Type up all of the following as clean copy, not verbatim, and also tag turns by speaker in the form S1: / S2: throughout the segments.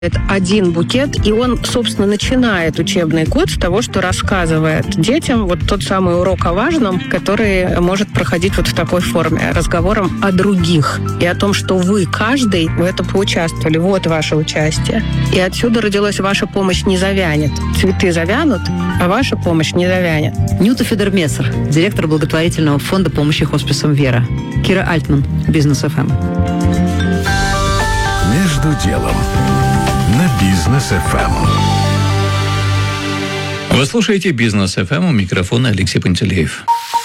S1: Это один букет, и он, собственно, начинает учебный год с того, что рассказывает детям вот тот самый урок о важном, который может проходить вот в такой форме, разговором о других и о том, что вы, каждый, в этом поучаствовали, вот ваше участие. И отсюда родилась «Ваша помощь не завянет». Цветы завянут, а ваша помощь не завянет.
S2: Нюта Федермессер, директор благотворительного фонда помощи хосписам «Вера». Кира Альтман, Бизнес ФМ.
S3: Между делом на Бизнес ФМ.
S4: Вы слушаете Бизнес ФМ, у микрофона Алексей Пантелеев.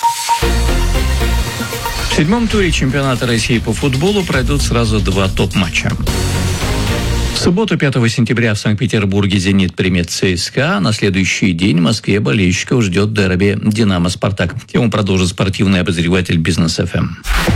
S4: В 7-м туре чемпионата России по футболу пройдут сразу 2 топ-матча. В субботу, 5 сентября, в Санкт-Петербурге «Зенит» примет ЦСКА. На следующий день в Москве болельщиков ждет дерби «Динамо-Спартак». Тему продолжит спортивный обозреватель Бизнес ФМ.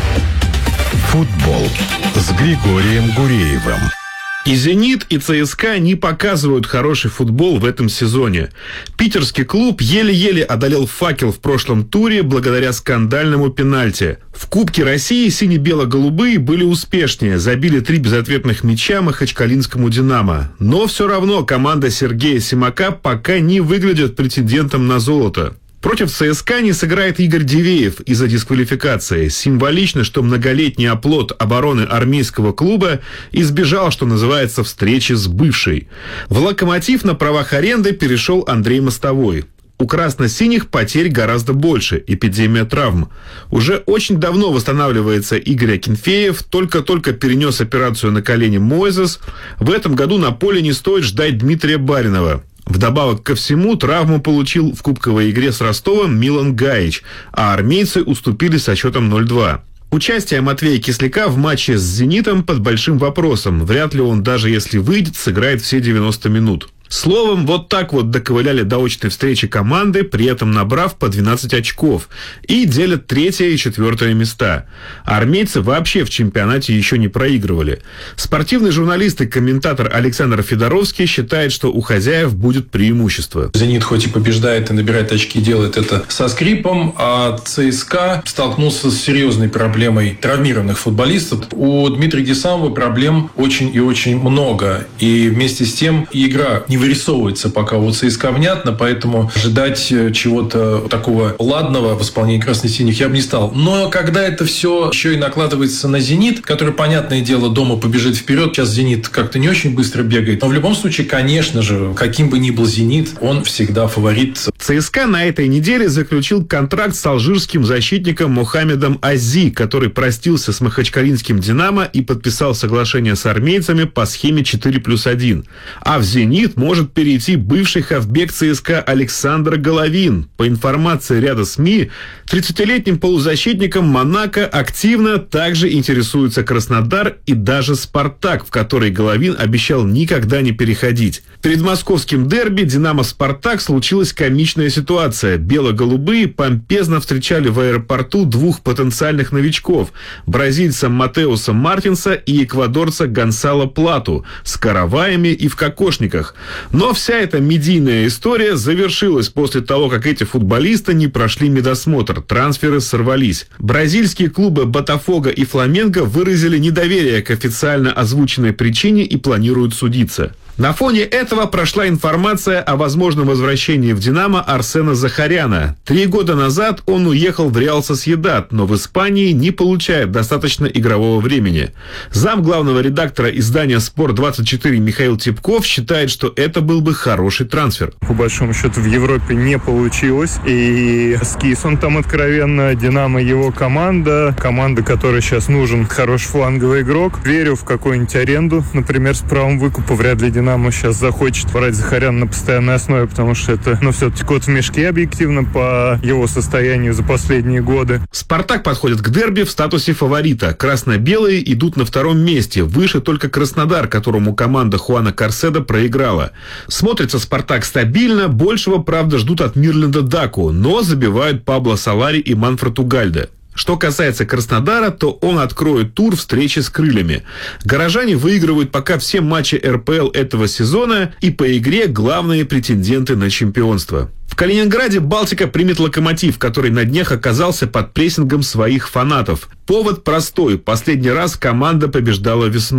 S3: Футбол с Григорием Гуреевым.
S5: И «Зенит», и ЦСКА не показывают хороший футбол в этом сезоне. Питерский клуб еле-еле одолел «Факел» в прошлом туре благодаря скандальному пенальти. В Кубке России сине-бело-голубые были успешнее, забили 3 безответных мяча махачкалинскому «Динамо». Но все равно команда Сергея Симака пока не выглядит претендентом на золото. Против ЦСКА не сыграет Игорь Дивеев из-за дисквалификации. Символично, что многолетний оплот обороны армейского клуба избежал, что называется, встречи с бывшей. В «Локомотив» на правах аренды перешел Андрей Мостовой. У красно-синих потерь гораздо больше, эпидемия травм. Уже очень давно восстанавливается Игорь Акинфеев, только-только перенес операцию на колене Мойзес. В этом году на поле не стоит ждать Дмитрия Баринова. Вдобавок ко всему, травму получил в кубковой игре с Ростовом Милан Гаич, а армейцы уступили со счетом 0-2. Участие Матвея Кисляка в матче с «Зенитом» под большим вопросом. Вряд ли он, даже если выйдет, сыграет все 90 минут. Словом, вот так вот доковыляли до очной встречи команды, при этом набрав по 12 очков, и делят 3 и 4 места. А армейцы вообще в чемпионате еще не проигрывали. Спортивный журналист и комментатор Александр Федоровский считает, что у хозяев будет преимущество.
S6: «Зенит» хоть и побеждает и набирает очки, делает это со скрипом, а ЦСКА столкнулся с серьезной проблемой травмированных футболистов. У Дмитрия Гесамова проблем очень и очень много. И вместе с тем игра не вырисовывается пока у ЦСКА внятно, поэтому ожидать чего-то такого ладного в исполнении красно-синих я бы не стал. Но когда это все еще и накладывается на «Зенит», который, понятное дело, дома побежит вперед, сейчас «Зенит» как-то не очень быстро бегает, но в любом случае, конечно же, каким бы ни был «Зенит», он всегда фаворит.
S5: ЦСКА на этой неделе заключил контракт с алжирским защитником Мохаммедом Ази, который простился с махачкалинским «Динамо» и подписал соглашение с армейцами по схеме 4+1. А в «Зенит» может перейти бывший хавбек ЦСКА Александр Головин. По информации ряда СМИ, 30-летним полузащитником Монако активно также интересуется Краснодар и даже «Спартак», в который Головин обещал никогда не переходить. Перед московским дерби «Динамо-Спартак» случилась комичная ситуация. Бело-голубые помпезно встречали в аэропорту 2 потенциальных новичков – бразильца Матеуса Мартинса и эквадорца Гонсало Плату с караваями и в кокошниках. Но вся эта медийная история завершилась после того, как эти футболисты не прошли медосмотр, трансферы сорвались. Бразильские клубы «Ботафого» и «Фламенго» выразили недоверие к официально озвученной причине и планируют судиться. На фоне этого прошла информация о возможном возвращении в «Динамо» Арсена Захаряна. 3 года назад он уехал в «Реал Сосьедад», но в Испании не получает достаточно игрового времени. Зам главного редактора издания «Спорт-24» Михаил Типков считает, что это был бы хороший трансфер.
S7: По большому счету в Европе не получилось. И скис он там откровенно. «Динамо» его команда, которой сейчас нужен хороший фланговый игрок. Верю в какую-нибудь аренду, например, с правом выкупа. Вряд ли «Динамо» сейчас захочет брать Захаряна на постоянной основе, потому что это, все-таки кот в мешке объективно по его состоянию за последние годы.
S5: «Спартак» подходит к дерби в статусе фаворита. Красно-белые идут на 2-м месте. Выше только Краснодар, которому команда Хуана Карседо проиграла. Смотрится «Спартак» стабильно. Большего, правда, ждут от Мирленда Даку, но забивают Пабло Солари и Манфред Угальде. Что касается Краснодара, то он откроет тур встречи с крыльями. Горожане выигрывают пока все матчи РПЛ этого сезона и по игре главные претенденты на чемпионство. В Калининграде «Балтика» примет «Локомотив», который на днях оказался под прессингом своих фанатов. Повод простой. Последний раз команда побеждала весной.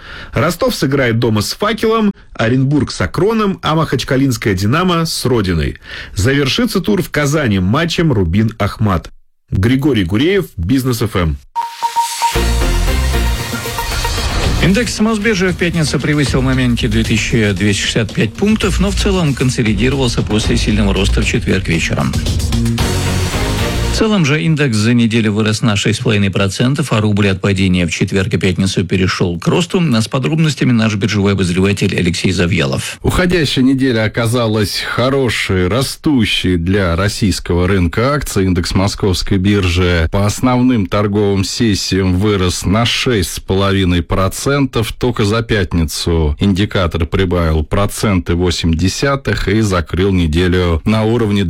S5: Ростов сыграет дома с «Факелом», Оренбург с «Акроном», а Махачкалинская «Динамо» с «Родиной». Завершится тур в Казани матчем «Рубин-Ахмат». Григорий Гуреев, Бизнес ФМ.
S4: Индекс Мосбиржи в пятницу превысил в моменте 2265 пунктов, но в целом консолидировался после сильного роста в четверг вечером. В целом же индекс за неделю вырос на 6,5%, а рубль от падения в четверг и пятницу перешел к росту. С подробностями наш биржевой обозреватель Алексей Завьялов.
S8: Уходящая неделя оказалась хорошей, растущей для российского рынка акций. Индекс Московской биржи по основным торговым сессиям вырос на 6,5%. Только за пятницу индикатор прибавил 0,8% и закрыл неделю на уровне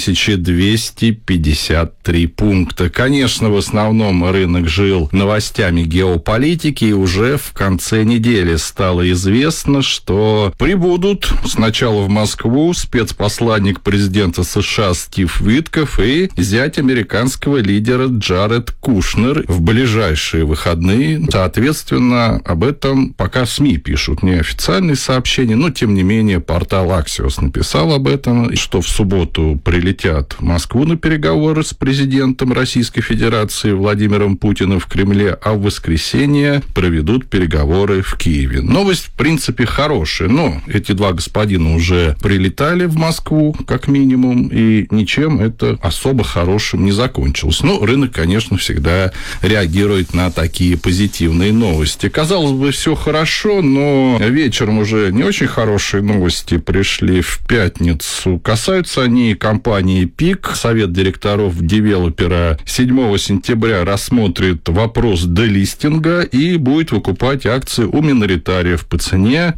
S8: 2253 пункта. Конечно, в основном рынок жил новостями геополитики, и уже в конце недели стало известно, что прибудут сначала в Москву спецпосланник президента США Стив Витков и зять американского лидера Джаред Кушнер в ближайшие выходные. Соответственно, об этом пока СМИ пишут неофициальные сообщения, но, тем не менее, портал Axios написал об этом, что в субботу прилетят в Москву на переговоры с президентом Российской Федерации Владимиром Путиным в Кремле, а в воскресенье проведут переговоры в Киеве. Новость, в принципе, хорошая, но эти два господина уже прилетали в Москву, как минимум, и ничем это особо хорошим не закончилось. Но рынок, конечно, всегда реагирует на такие позитивные новости. Казалось бы, все хорошо, но вечером уже не очень хорошие новости пришли в пятницу. Касаются они компании «Пик». Совет директоров девелопера 7 сентября рассмотрит вопрос делистинга и будет выкупать акции у миноритариев по цене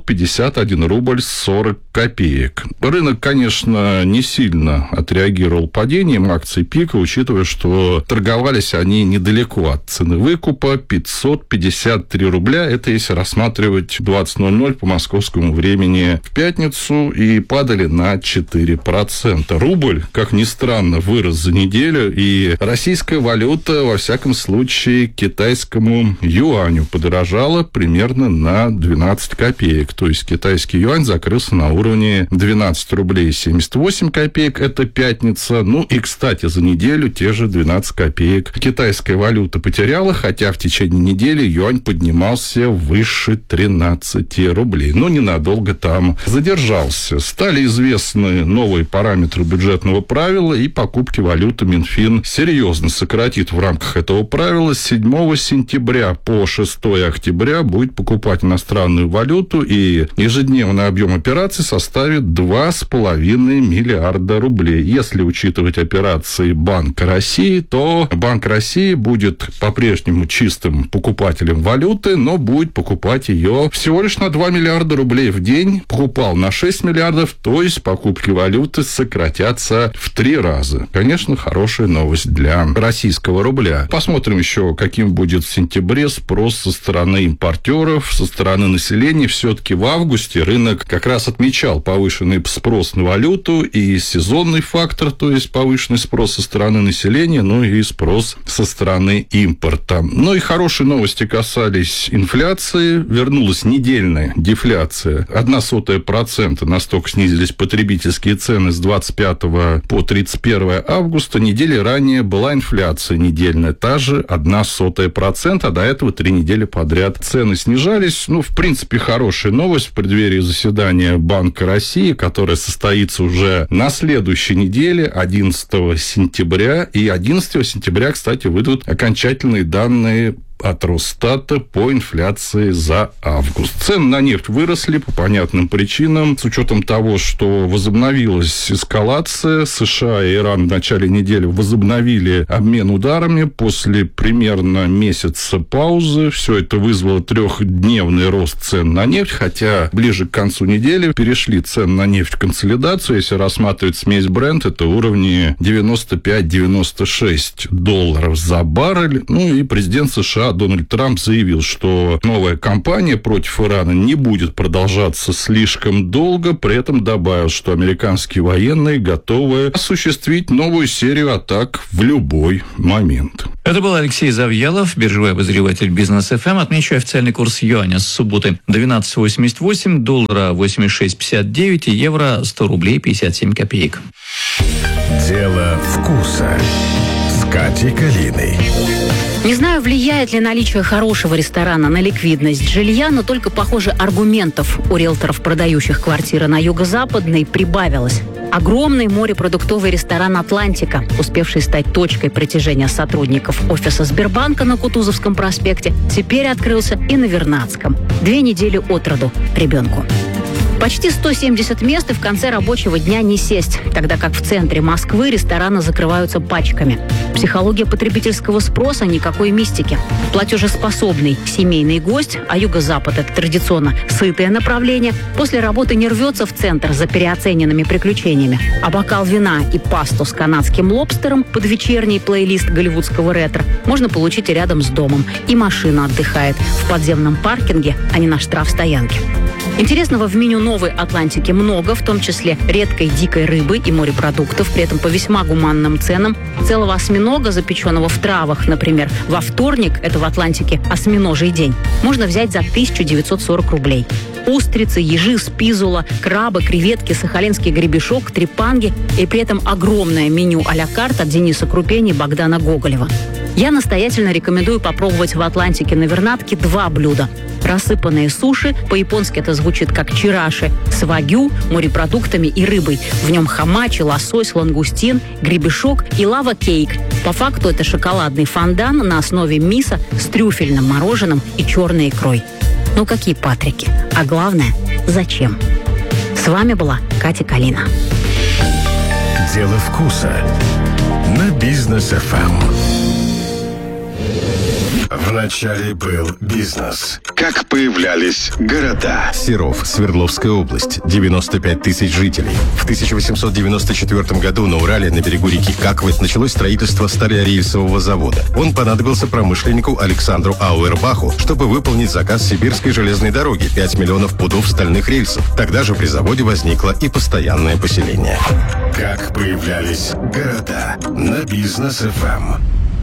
S8: 551 рубль 40 копеек. Рынок, конечно, не сильно отреагировал падением акций «Пика», учитывая, что торговались они недалеко от цены выкупа 553 рубля. Это если рассматривать 20:00 по московскому времени в пятницу, и падали на 4%. Рубль, как ни странно, вырос за неделю, и российская валюта, во всяком случае, китайскому юаню подорожала примерно на 12 копеек. То есть китайский юань закрылся на уровне 12 рублей 78 копеек. Это пятница. Ну и, кстати, за неделю те же 12 копеек китайская валюта потеряла, хотя в течение недели юань поднимался выше 13 рублей. Но ненадолго там задержался. Стали известны новые параметры бюджетного правила, и покупки валюты Минфин серьезно сократит в рамках этого правила. С 7 сентября по 6 октября будет покупать иностранную валюту, и ежедневный объем операций составит 2,5 миллиарда рублей. Если учитывать операции Банка России, то Банк России будет по-прежнему чистым покупателем валюты, но будет покупать ее всего лишь на 2 миллиарда рублей в день. Покупал на 6 миллиардов, то есть покупки валюты сократятся в 3 раза. Конечно, хорошая новость для российского рубля. Посмотрим еще, каким будет в сентябре спрос со стороны импортеров, со стороны населения. Все-таки в августе рынок как раз отмечал повышенный спрос на валюту и сезонный фактор, то есть повышенный спрос со стороны населения, ну и спрос со стороны импорта. Ну и хорошие новости касались инфляции. Вернулась недельная дефляция. 0,01%. Настолько снизились потребительские цены с 25 по 31 августа. Недели ранее была инфляция недельная, та же 0,01%, а до этого 3 недели подряд цены снижались. Ну, в принципе, хорошая новость в преддверии заседания Банка России, которое состоится уже на следующей неделе, 11 сентября. И 11 сентября, кстати, выйдут окончательные данные от Росстата по инфляции за август. Цены на нефть выросли по понятным причинам. С учетом того, что возобновилась эскалация, США и Иран в начале недели возобновили обмен ударами после примерно месяца паузы. Все это вызвало 3-дневный рост цен на нефть, хотя ближе к концу недели перешли цены на нефть в консолидацию. Если рассматривать смесь Brent, это уровни $95-96 за баррель. Ну и президент США США Дональд Трамп заявил, что новая кампания против Ирана не будет продолжаться слишком долго, при этом добавил, что американские военные готовы осуществить новую серию атак в любой момент.
S4: Это был Алексей Завьялов, биржевой обозреватель Бизнес ФМ. Отмечу официальный курс юаня с субботы 12.88, доллара 86.59 и евро 100 рублей 57 копеек.
S3: Дело вкуса с Катей Калиной.
S9: Не знаю, влияет ли наличие хорошего ресторана на ликвидность жилья, но только, похоже, аргументов у риэлторов, продающих квартиры на Юго-Западной, прибавилось. Огромный морепродуктовый ресторан «Атлантика», успевший стать точкой притяжения сотрудников офиса Сбербанка на Кутузовском проспекте, теперь открылся и на Вернадском. 2 недели от роду ребенку. Почти 170 мест, и в конце рабочего дня не сесть, тогда как в центре Москвы рестораны закрываются пачками. Психология потребительского спроса, никакой мистики. Платежеспособный семейный гость, а Юго-Запад – это традиционно сытое направление, после работы не рвется в центр за переоцененными приключениями. А бокал вина и пасту с канадским лобстером под вечерний плейлист голливудского ретро можно получить и рядом с домом. И машина отдыхает в подземном паркинге, а не на штрафстоянке. Интересного в меню новой «Атлантики» много, в том числе редкой дикой рыбы и морепродуктов, при этом по весьма гуманным ценам. Целого осьминога, запеченного в травах, например, во вторник, это в «Атлантике» осьминожий день, можно взять за 1940 рублей. Устрицы, ежи, спизула, крабы, креветки, сахалинский гребешок, трепанги и при этом огромное меню а-ля карт от Дениса Крупени и Богдана Гоголева. Я настоятельно рекомендую попробовать в «Атлантике» на Вернадке 2 блюда. Рассыпанные суши, по-японски это звучит как чираши, с вагю, морепродуктами и рыбой. В нем хамачи, лосось, лангустин, гребешок и лава-кейк. По факту это шоколадный фондан на основе мисо с трюфельным мороженым и черной икрой. Ну какие патрики? А главное, зачем? С вами была Катя Калина.
S3: Дело вкуса на Бизнес ФМ. Вначале был бизнес. Как появлялись города. Серов, Свердловская область, 95 тысяч жителей. В 1894 году на Урале, на берегу реки Каквы, началось строительство сталярельсового завода. Он понадобился промышленнику Александру Ауэрбаху, чтобы выполнить заказ Сибирской железной дороги — 5 миллионов пудов стальных рельсов. Тогда же при заводе возникло и постоянное поселение. Как появлялись города на Бизнес ФМ.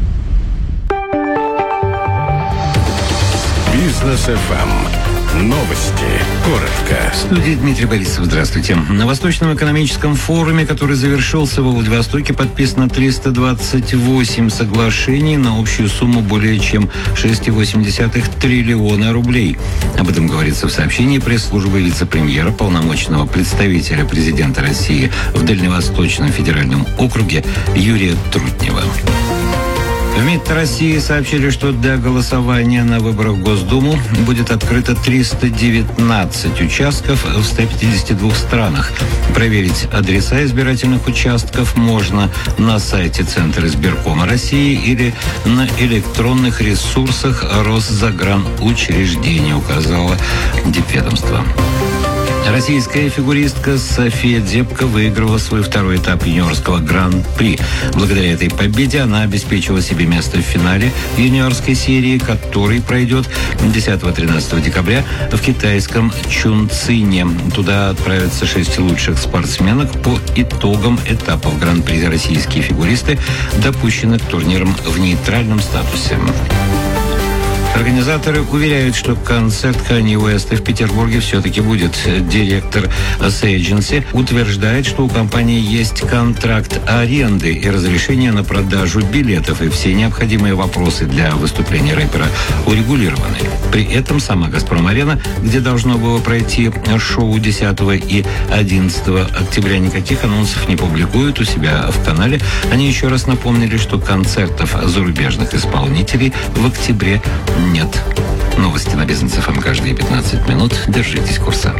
S3: Бизнес ФМ. Новости. Коротко.
S10: В студии Дмитрий Борисов. Здравствуйте. На Восточном экономическом форуме, который завершился во Владивостоке, подписано 328 соглашений на общую сумму более чем 6,8 триллиона рублей. Об этом говорится в сообщении пресс-службы вице-премьера, полномочного представителя президента России в Дальневосточном федеральном округе Юрия Трутнева. В МИД России сообщили, что для голосования на выборах в Госдуму будет открыто 319 участков в 152 странах. Проверить адреса избирательных участков можно на сайте Центра избиркома России или на электронных ресурсах Росзагранучреждения, указало Дипведомство. Российская фигуристка София Дзепко выиграла свой 2-й этап юниорского гран-при. Благодаря этой победе она обеспечила себе место в финале юниорской серии, который пройдет 10-13 декабря в китайском Чунцине. Туда отправятся 6 лучших спортсменок по итогам этапов гран-при. Российские фигуристы допущены к турнирам в нейтральном статусе. Организаторы уверяют, что концерт Канье Уэста в Петербурге все-таки будет. Директор Agency утверждает, что у компании есть контракт аренды и разрешение на продажу билетов, и все необходимые вопросы для выступления рэпера урегулированы. При этом сама «Газпром-арена», где должно было пройти шоу 10 и 11 октября, никаких анонсов не публикуют у себя в канале. Они еще раз напомнили, что концертов зарубежных исполнителей в октябре нет. Новости на Бизнес ФМ каждые 15 минут. Держитесь курса.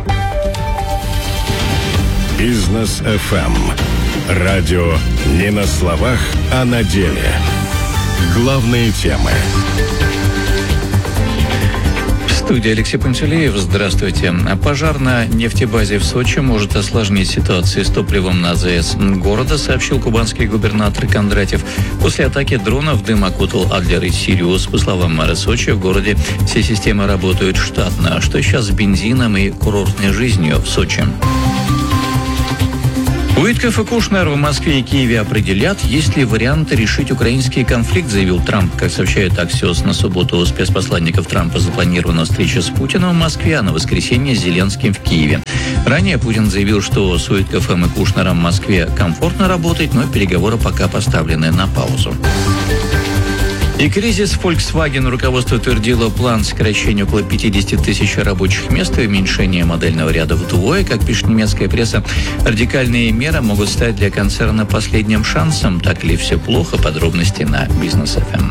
S3: Бизнес ФМ. Радио не на словах, а на деле. Главные темы.
S4: студии Алексей Пантелеев. Здравствуйте. Пожар на нефтебазе в Сочи может осложнить ситуацию с топливом на АЗС города, сообщил кубанский губернатор Кондратьев. После атаки дронов дым окутал Адлер и Сириус. По словам мэра Сочи, в городе все системы работают штатно. Что сейчас с бензином и курортной жизнью в Сочи? Уитков и Кушнер в Москве и Киеве определят, есть ли варианты решить украинский конфликт, заявил Трамп. Как сообщает Axios, на субботу у спецпосланников Трампа запланирована встреча с Путиным в Москве, а на воскресенье с Зеленским в Киеве. Ранее Путин заявил, что с Уитковым и Кушнером в Москве комфортно работать, но переговоры пока поставлены на паузу. И кризис Volkswagen. Руководство утвердило план сокращения около 50 тысяч рабочих мест и уменьшения модельного ряда вдвое. Как пишет немецкая пресса, радикальные меры могут стать для концерна последним шансом. Так ли все плохо? Подробности на Business FM.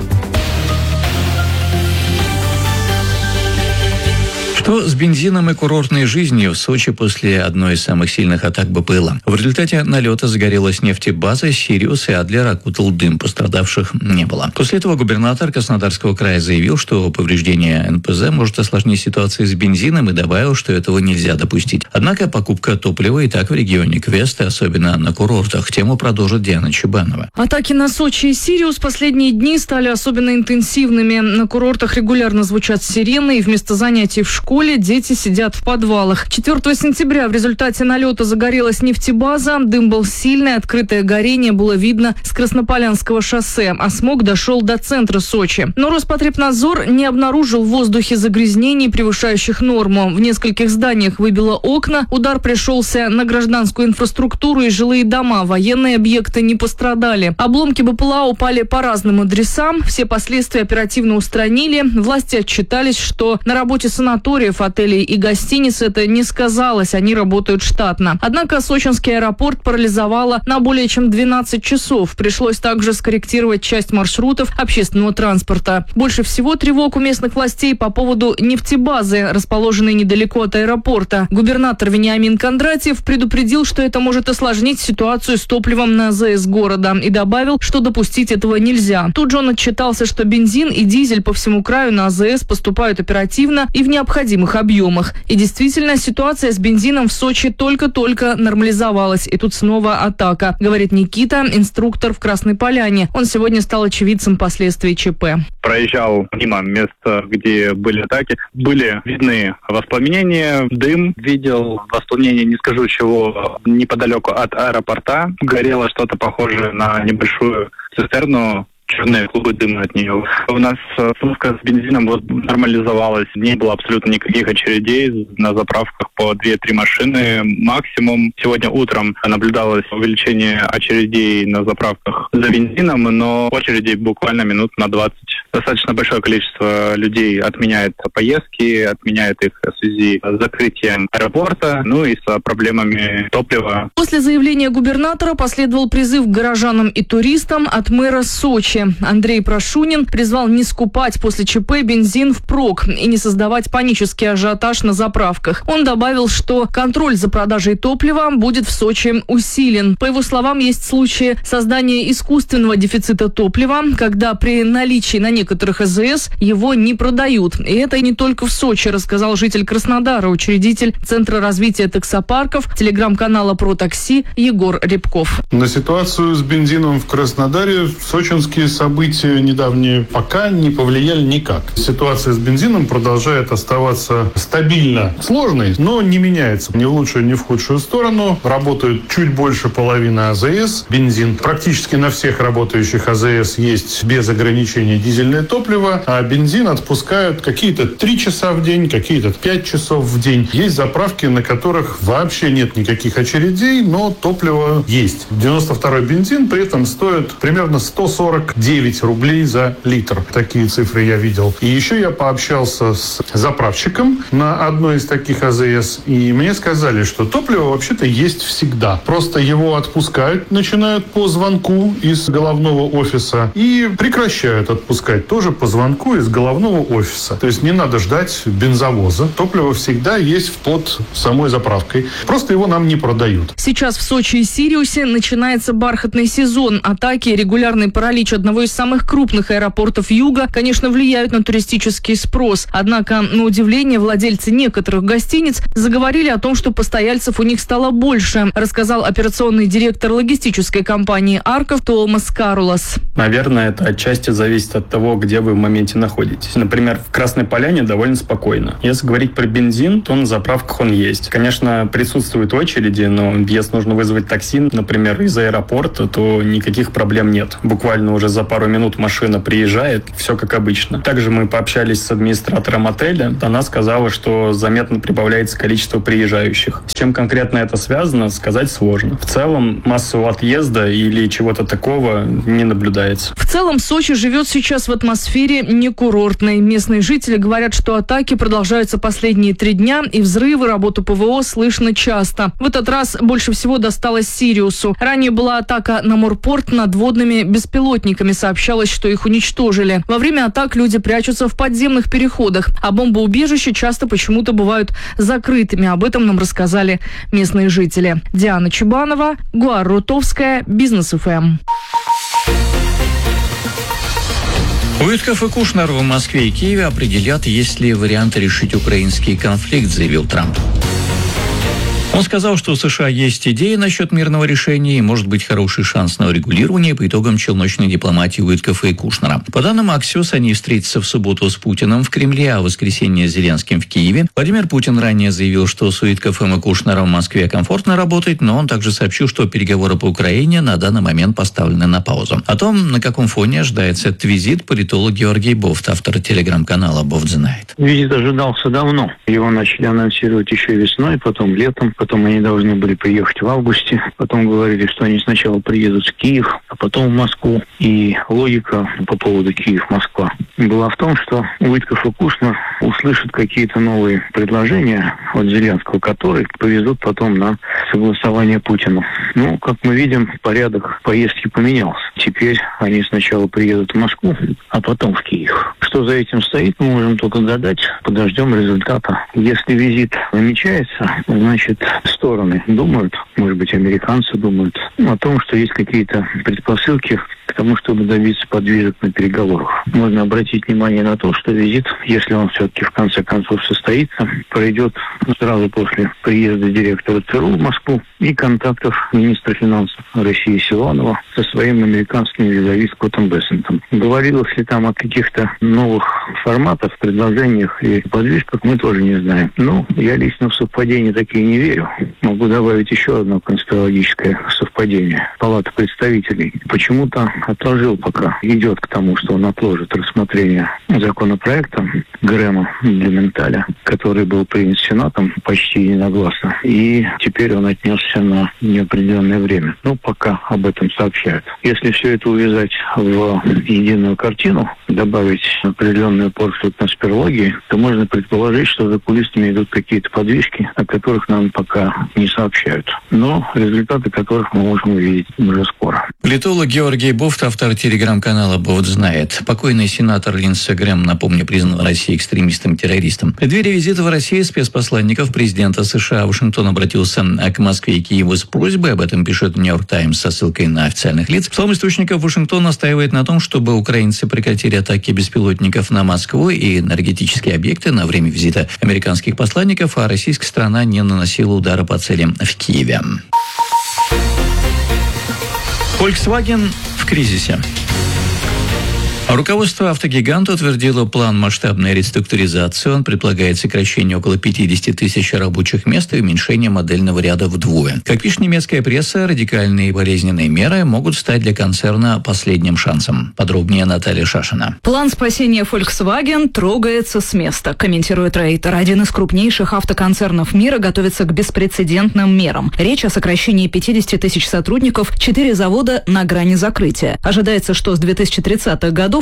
S4: Что с бензином и курортной жизнью в Сочи после одной из самых сильных атак БПЛА? В результате налета загорелась нефтебаза, Сириус и Адлер окутал дым. Пострадавших не было. После этого губернатор Краснодарского края заявил, что повреждение НПЗ может осложнить ситуацию с бензином и добавил, что этого нельзя допустить. Однако покупка топлива и так в регионе Квеста, особенно на курортах. Тему продолжит Диана Чебанова.
S11: Атаки на Сочи и Сириус последние дни стали особенно интенсивными. На курортах регулярно звучат сирены, и вместо занятий в школе дети сидят в подвалах. 4 сентября в результате налета загорелась нефтебаза. Дым был сильный, открытое горение было видно с Краснополянского шоссе, а смог дошел до центра Сочи. Но Роспотребнадзор не обнаружил в воздухе загрязнений, превышающих норму. В нескольких зданиях выбило окна. Удар пришелся на гражданскую инфраструктуру и жилые дома. Военные объекты не пострадали. Обломки БПЛА упали по разным адресам. Все последствия оперативно устранили. Власти отчитались, что на работе санатория, отелей и гостиниц это не сказалось, они работают штатно. Однако сочинский аэропорт парализовало на более чем 12 часов. Пришлось также скорректировать часть маршрутов общественного транспорта. Больше всего тревог у местных властей по поводу нефтебазы, расположенной недалеко от аэропорта. Губернатор Вениамин Кондратьев предупредил, что это может осложнить ситуацию с топливом на АЗС города, и добавил, что допустить этого нельзя. Тут же он отчитался, что бензин и дизель по всему краю на АЗС поступают оперативно и в необходимых объемах. И действительно, ситуация с бензином в Сочи только-только нормализовалась. И тут снова атака, говорит Никита, инструктор в Красной Поляне. Он сегодня стал очевидцем последствий ЧП.
S12: Проезжал мимо места, где были атаки. Были видны воспламенения, дым. Видел воспламенение, не скажу чего, неподалеку от аэропорта. Горело что-то похожее на небольшую цистерну. Черные клубы дыма от нее. У нас сумка с бензином нормализовалась. Не было абсолютно никаких очередей на заправках по 2-3 машины максимум. Сегодня утром наблюдалось увеличение очередей на заправках за бензином, но очередей буквально минут на 20. Достаточно большое количество людей отменяет поездки, отменяет их в связи с закрытием аэропорта, ну и с проблемами топлива.
S11: После заявления губернатора последовал призыв к горожанам и туристам от мэра Сочи. Андрей Прошунин призвал не скупать после ЧП бензин впрок и не создавать панический ажиотаж на заправках. Он добавил, что контроль за продажей топлива будет в Сочи усилен. По его словам, есть случаи создания искусственного дефицита топлива, когда при наличии на некоторых АЗС его не продают. И это не только в Сочи, рассказал житель Краснодара, учредитель Центра развития таксопарков, телеграм-канала «Про такси» Егор Рябков.
S13: На ситуацию с бензином в Краснодаре сочинские события недавние пока не повлияли никак. Ситуация с бензином продолжает оставаться стабильно сложной, но не меняется ни в лучшую, ни в худшую сторону. Работают чуть больше половины АЗС. Бензин практически на всех работающих АЗС есть без ограничений дизельное топливо, а бензин отпускают какие-то 3 часа в день, какие-то 5 часов в день. Есть заправки, на которых вообще нет никаких очередей, но топливо есть. 92-й бензин при этом стоит примерно 149 рублей за литр. Такие цифры я видел. И еще я пообщался с заправщиком на одной из таких АЗС, и мне сказали, что топливо вообще-то есть всегда. Просто его отпускают, начинают по звонку из головного офиса и прекращают отпускать приезжает тоже по звонку из головного офиса. То есть не надо ждать бензовоза. Топливо всегда есть под самой заправкой. Просто его нам не продают.
S11: Сейчас в Сочи и Сириусе начинается бархатный сезон. Атаки и регулярный паралич одного из самых крупных аэропортов Юга, конечно, влияют на туристический спрос. Однако, на удивление, владельцы некоторых гостиниц заговорили о том, что постояльцев у них стало больше, рассказал операционный директор логистической компании «Арков» Томас Карулас.
S14: Наверное, это отчасти зависит от того, где вы в моменте находитесь. Например, в Красной Поляне довольно спокойно. Если говорить про бензин, то на заправках он есть. Конечно, присутствуют очереди, но если нужно вызвать такси, например, из аэропорта, то никаких проблем нет. Буквально уже за пару минут машина приезжает, все как обычно. Также мы пообщались с администратором отеля. Она сказала, что заметно прибавляется количество приезжающих. С чем конкретно это связано, сказать сложно. В целом, массового отъезда или чего-то такого не наблюдается.
S11: В целом, Сочи живет сейчас в атмосфере некурортной. Местные жители говорят, что атаки продолжаются последние 3 дня, и взрывы, работу ПВО слышно часто. В этот раз больше всего досталось Сириусу. Ранее была атака на морпорт надводными беспилотниками. Сообщалось, что их уничтожили. Во время атак люди прячутся в подземных переходах, а бомбоубежища часто почему-то бывают закрытыми. Об этом нам рассказали местные жители. Диана Чубанова, Гуар Рутовская, Бизнес ФМ.
S4: Уитков и Кушнер в Москве и Киеве определят, есть ли варианты решить украинский конфликт, заявил Трамп. Он сказал, что у США есть идеи насчет мирного решения и может быть хороший шанс на урегулирование по итогам челночной дипломатии Уиткофа и Кушнера. По данным Axios, они встретятся в субботу с Путиным в Кремле, а в воскресенье с Зеленским в Киеве. Владимир Путин ранее заявил, что с Уиткофом и Кушнером в Москве комфортно работать, но он также сообщил, что переговоры по Украине на данный момент поставлены на паузу. О том, на каком фоне ожидается этот визит, политолог Георгий Бофт, автор телеграм-канала Бофт знает.
S15: Визит ожидался давно. Его начали анонсировать еще весной, потом летом. Потом они должны были приехать в августе. Потом говорили, что они сначала приедут в Киев, а потом в Москву. И логика по поводу Киев-Москва была в том, что Уитков и Кушнер услышат какие-то новые предложения от Зеленского, которые повезут потом на согласование Путину. Ну, как мы видим, порядок поездки поменялся. Теперь они сначала приедут в Москву, а потом в Киев. Что за этим стоит, мы можем только гадать. Подождем результата. Если визит намечается, значит, стороны думают, может быть, американцы думают о том, что есть какие-то предпосылки к тому, чтобы добиться подвижек на переговорах. Можно обратить внимание на то, что визит, если он все-таки в конце концов состоится, пройдет сразу после приезда директора ЦРУ в Москву и контактов министра финансов России Силуанова со своим американским визави Скоттом Бессентом. Говорилось ли там о каких-то новых форматах, предложениях и подвижках, мы тоже не знаем. Но я лично в совпадения такие не верю. Могу добавить еще одно конспирологическое совпадение. Палата представителей почему-то отложил, пока идет к тому, что он отложит рассмотрение законопроекта Грэма для Менталя, который был принят Сенатом почти единогласно, и теперь он отнесся на неопределенное время. Ну, пока об этом сообщают. Если все это увязать в единую картину, добавить определенную порцию конспирологии, то можно предположить, что за кулисами идут какие-то подвижки, о которых нам пока не сообщают, но результаты которых мы можем увидеть уже скоро.
S4: Политолог Георгий Бофт, автор телеграм-канала Бофт знает. Покойный сенатор Линдси Грэм, напомню, признан в России экстремистом-террористом. В преддверии визита в Россию спецпосланников президента США Вашингтон обратился к Москве и Киеву с просьбой, об этом пишет Нью-Йорк Таймс со ссылкой на официальных лиц. По словам источников, Вашингтон настаивает на том, чтобы украинцы прекратили атаки беспилотников на Москву и энергетические объекты на время визита американских посланников, а российская страна не наносила удара по целям в Киеве. Volkswagen в кризисе. Руководство автогиганта утвердило план масштабной реструктуризации. Он предполагает сокращение около 50 тысяч рабочих мест и уменьшение модельного ряда вдвое. Как пишет немецкая пресса, радикальные и болезненные меры могут стать для концерна последним шансом. Подробнее Наталья Шашина.
S11: План спасения Volkswagen трогается с места, комментирует Рейтер. Один из крупнейших автоконцернов мира готовится к беспрецедентным мерам. Речь о сокращении 50 тысяч сотрудников, 4 завода на грани закрытия. Ожидается, что с 2030-х годов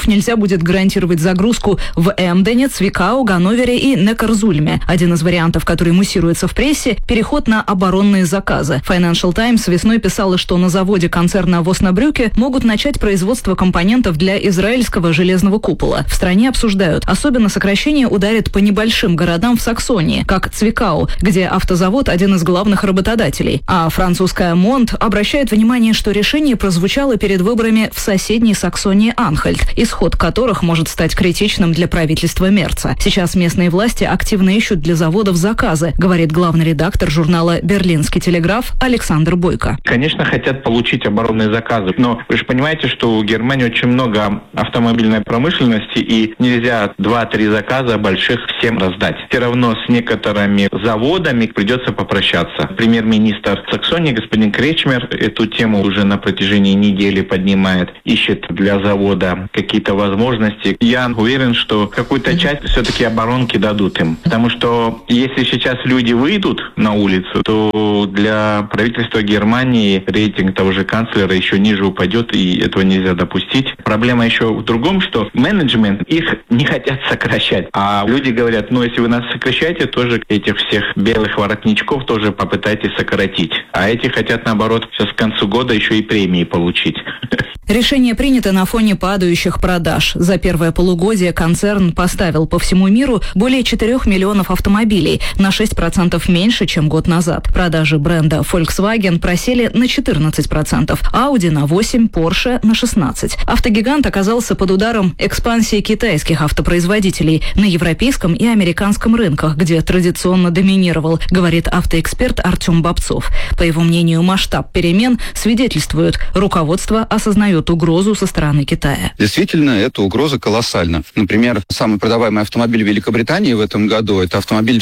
S16: поездов нельзя будет гарантировать загрузку в Эмдене, Цвикау, Ганновере и Некарзульме. Один из вариантов, который муссируется в прессе – переход на оборонные заказы. Financial Times весной писала, что на заводе концерна в Оснабрюке могут начать производство компонентов для израильского железного купола. В стране обсуждают, особенно сокращение ударит по небольшим городам в Саксонии, как Цвикау, где автозавод – один из главных работодателей. А французская Монт обращает внимание, что решение прозвучало перед выборами в соседней Саксонии Анхальт, исход которых может стать критичным для правительства Мерца. Сейчас местные власти активно ищут для заводов заказы, говорит главный редактор журнала «Берлинский телеграф» Александр Бойко.
S17: Конечно, хотят получить оборонные заказы, но вы же понимаете, что у Германии очень много автомобильной промышленности, и нельзя 2-3 заказа больших всем раздать. Все равно с некоторыми заводами придется попрощаться. Премьер-министр Саксонии господин Кречмер эту тему уже на протяжении недели поднимает, ищет для завода какие-то возможности. Я уверен, что какую-то часть все-таки оборонки дадут им. Потому что если сейчас люди выйдут на улицу, то для правительства Германии рейтинг того же канцлера еще ниже упадет, и этого нельзя допустить. Проблема еще в другом, что менеджмент их не хотят сокращать. А люди говорят, если вы нас сокращаете, тоже этих всех белых воротничков тоже попытайтесь сократить. А эти хотят, наоборот, сейчас к концу года еще и премии получить.
S16: Решение принято на фоне падающих продаж. За первое полугодие концерн поставил по всему миру более 4 миллионов автомобилей, на 6% меньше, чем год назад. Продажи бренда Volkswagen просели на 14%, Audi на 8%, Porsche на 16%. Автогигант оказался под ударом экспансии китайских автопроизводителей на европейском и американском рынках, где традиционно доминировал, говорит автоэксперт Артем Бобцов. По его мнению, масштаб перемен свидетельствует, руководство осознает угрозу со стороны Китая.
S18: Действительно, эта угроза колоссальна. Например, самый продаваемый автомобиль в Великобритании в этом году – это автомобиль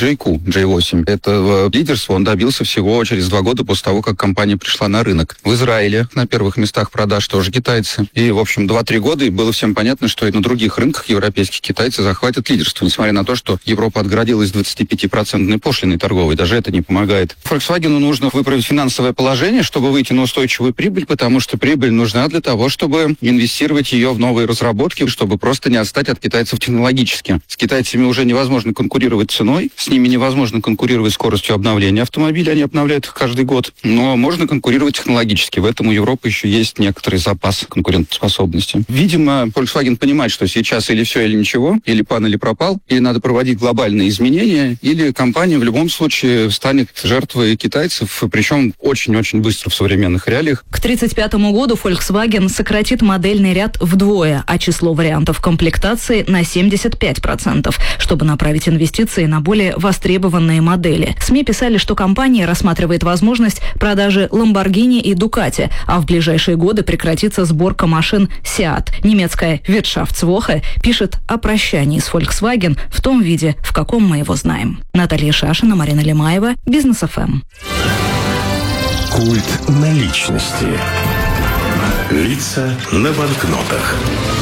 S18: J8. Этого лидерства он добился всего через 2 года после того, как компания пришла на рынок. В Израиле на первых местах продаж тоже китайцы. И, в общем, 2-3 года, и было всем понятно, что и на других рынках европейских китайцы захватят лидерство, несмотря на то, что Европа отгородилась 25% пошлиной торговой. Даже это не помогает. Volkswagen нужно выправить финансовое положение, чтобы выйти на устойчивую прибыль, потому что прибыль нужна для того, чтобы инвестировать ее в новые разработки, чтобы просто не отстать от китайцев технологически. С китайцами уже невозможно конкурировать ценой, с ними невозможно конкурировать скоростью обновления автомобилей, они обновляют их каждый год, но можно конкурировать технологически. В этом у Европы еще есть некоторый запас конкурентоспособности. Видимо, Volkswagen понимает, что сейчас или все, или ничего, или пан, или пропал, или надо проводить глобальные изменения, или компания в любом случае станет жертвой китайцев, причем очень-очень быстро в современных реалиях.
S16: К 1935 году Volkswagen сократит модельный ряд вдвое, а число вариантов комплектации на 75%, чтобы направить инвестиции на более востребованные модели. СМИ писали, что компания рассматривает возможность продажи Lamborghini и Ducati, а в ближайшие годы прекратится сборка машин Seat. Немецкая Wirtschaftswoche пишет о прощании с Volkswagen в том виде, в каком мы его знаем. Наталья Шашина, Марина Лемаева, Бизнес ФМ.
S3: Культ наличности. Лица на банкнотах.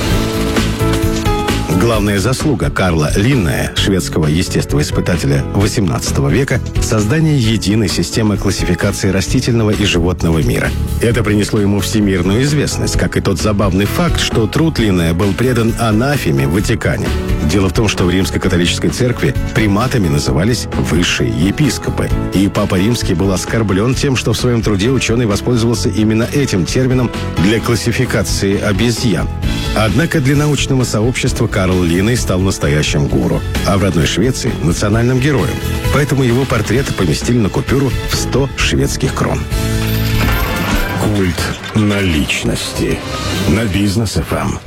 S3: Главная заслуга Карла Линнея, шведского естествоиспытателя XVIII века, создание единой системы классификации растительного и животного мира. Это принесло ему всемирную известность, как и тот забавный факт, что труд Линнея был предан анафеме в Ватикане. Дело в том, что в Римской католической церкви приматами назывались высшие епископы, и Папа Римский был оскорблен тем, что в своем труде ученый воспользовался именно этим термином для классификации обезьян. Однако для научного сообщества Карл Линней стал настоящим гуру, а в родной Швеции – национальным героем. Поэтому его портрет поместили на купюру в 100 шведских крон. Культ наличности на Бизнес ФМ.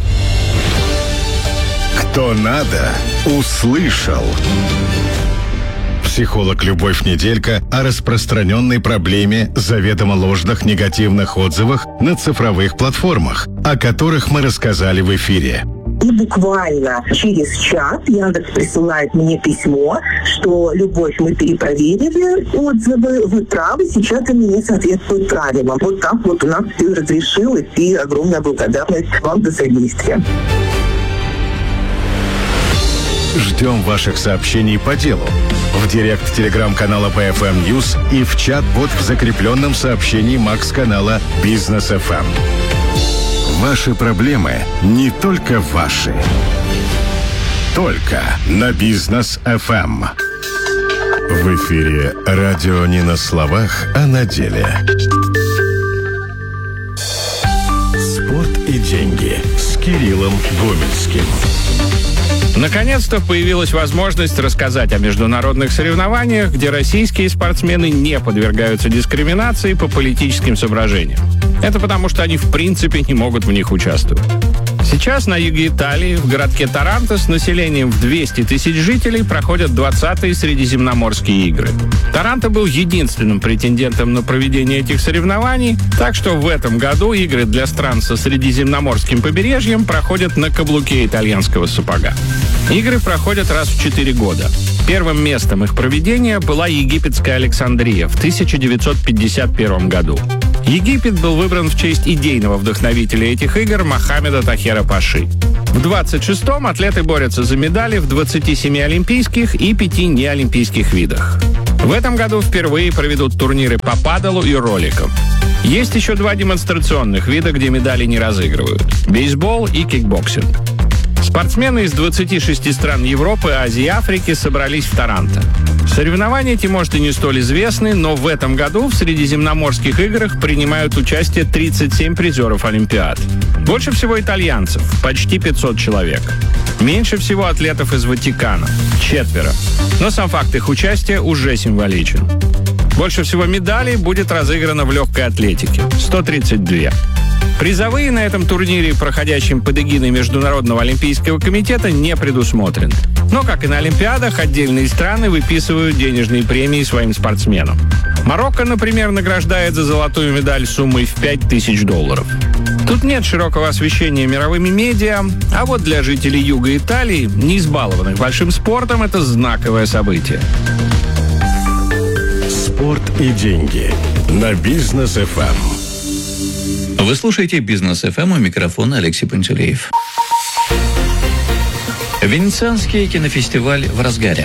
S3: Кто надо, услышал. Психолог Любовь Неделька о распространенной проблеме заведомо ложных негативных отзывах на цифровых платформах, о которых мы рассказали в эфире.
S19: И буквально через час Яндекс присылает мне письмо, что «Любовь, мы перепроверили отзывы, вы правы, сейчас они не соответствуют правилам». Вот так вот у нас все разрешилось, и огромная благодарность вам за содействие.
S3: Ждем ваших сообщений по делу в директ телеграм-канала PFM News и в чат-бот в закрепленном сообщении Макс-канала Бизнес ФМ. Ваши проблемы не только ваши. Только на Бизнес FM. В эфире радио не на словах, а на деле. Спорт и деньги с Кириллом Гомельским.
S20: Наконец-то появилась возможность рассказать о международных соревнованиях, где российские спортсмены не подвергаются дискриминации по политическим соображениям. Это потому, что они в принципе не могут в них участвовать. Сейчас на юге Италии, в городке Таранто с населением в 200 тысяч жителей проходят 20-е Средиземноморские игры. Таранто был единственным претендентом на проведение этих соревнований, так что в этом году игры для стран со средиземноморским побережьем проходят на каблуке итальянского сапога. Игры проходят раз в 4 года. Первым местом их проведения была египетская Александрия в 1951 году. Египет был выбран в честь идейного вдохновителя этих игр Мохаммеда Тахера Паши. В 26-м атлеты борются за медали в 27 олимпийских и 5 неолимпийских видах. В этом году впервые проведут турниры по паделу и роликам. Есть еще 2 демонстрационных вида, где медали не разыгрывают – бейсбол и кикбоксинг. Спортсмены из 26 стран Европы, Азии и Африки собрались в Таранто. Соревнования эти, может, и не столь известны, но в этом году в Средиземноморских играх принимают участие 37 призеров Олимпиад. Больше всего итальянцев – почти 500 человек. Меньше всего атлетов из Ватикана – 4. Но сам факт их участия уже символичен. Больше всего медалей будет разыграно в легкой атлетике – 132. Призовые на этом турнире, проходящем под эгидой Международного олимпийского комитета, не предусмотрены. Но, как и на Олимпиадах, отдельные страны выписывают денежные премии своим спортсменам. Марокко, например, награждает за золотую медаль суммой в $5000. Тут нет широкого освещения мировыми медиа, а вот для жителей юга Италии, не избалованных большим спортом, это знаковое событие.
S3: Спорт и деньги на Бизнес FM.
S4: Вы слушаете «Бизнес ФМ», у микрофона Алексей Пантелеев. Венецианский кинофестиваль в разгаре.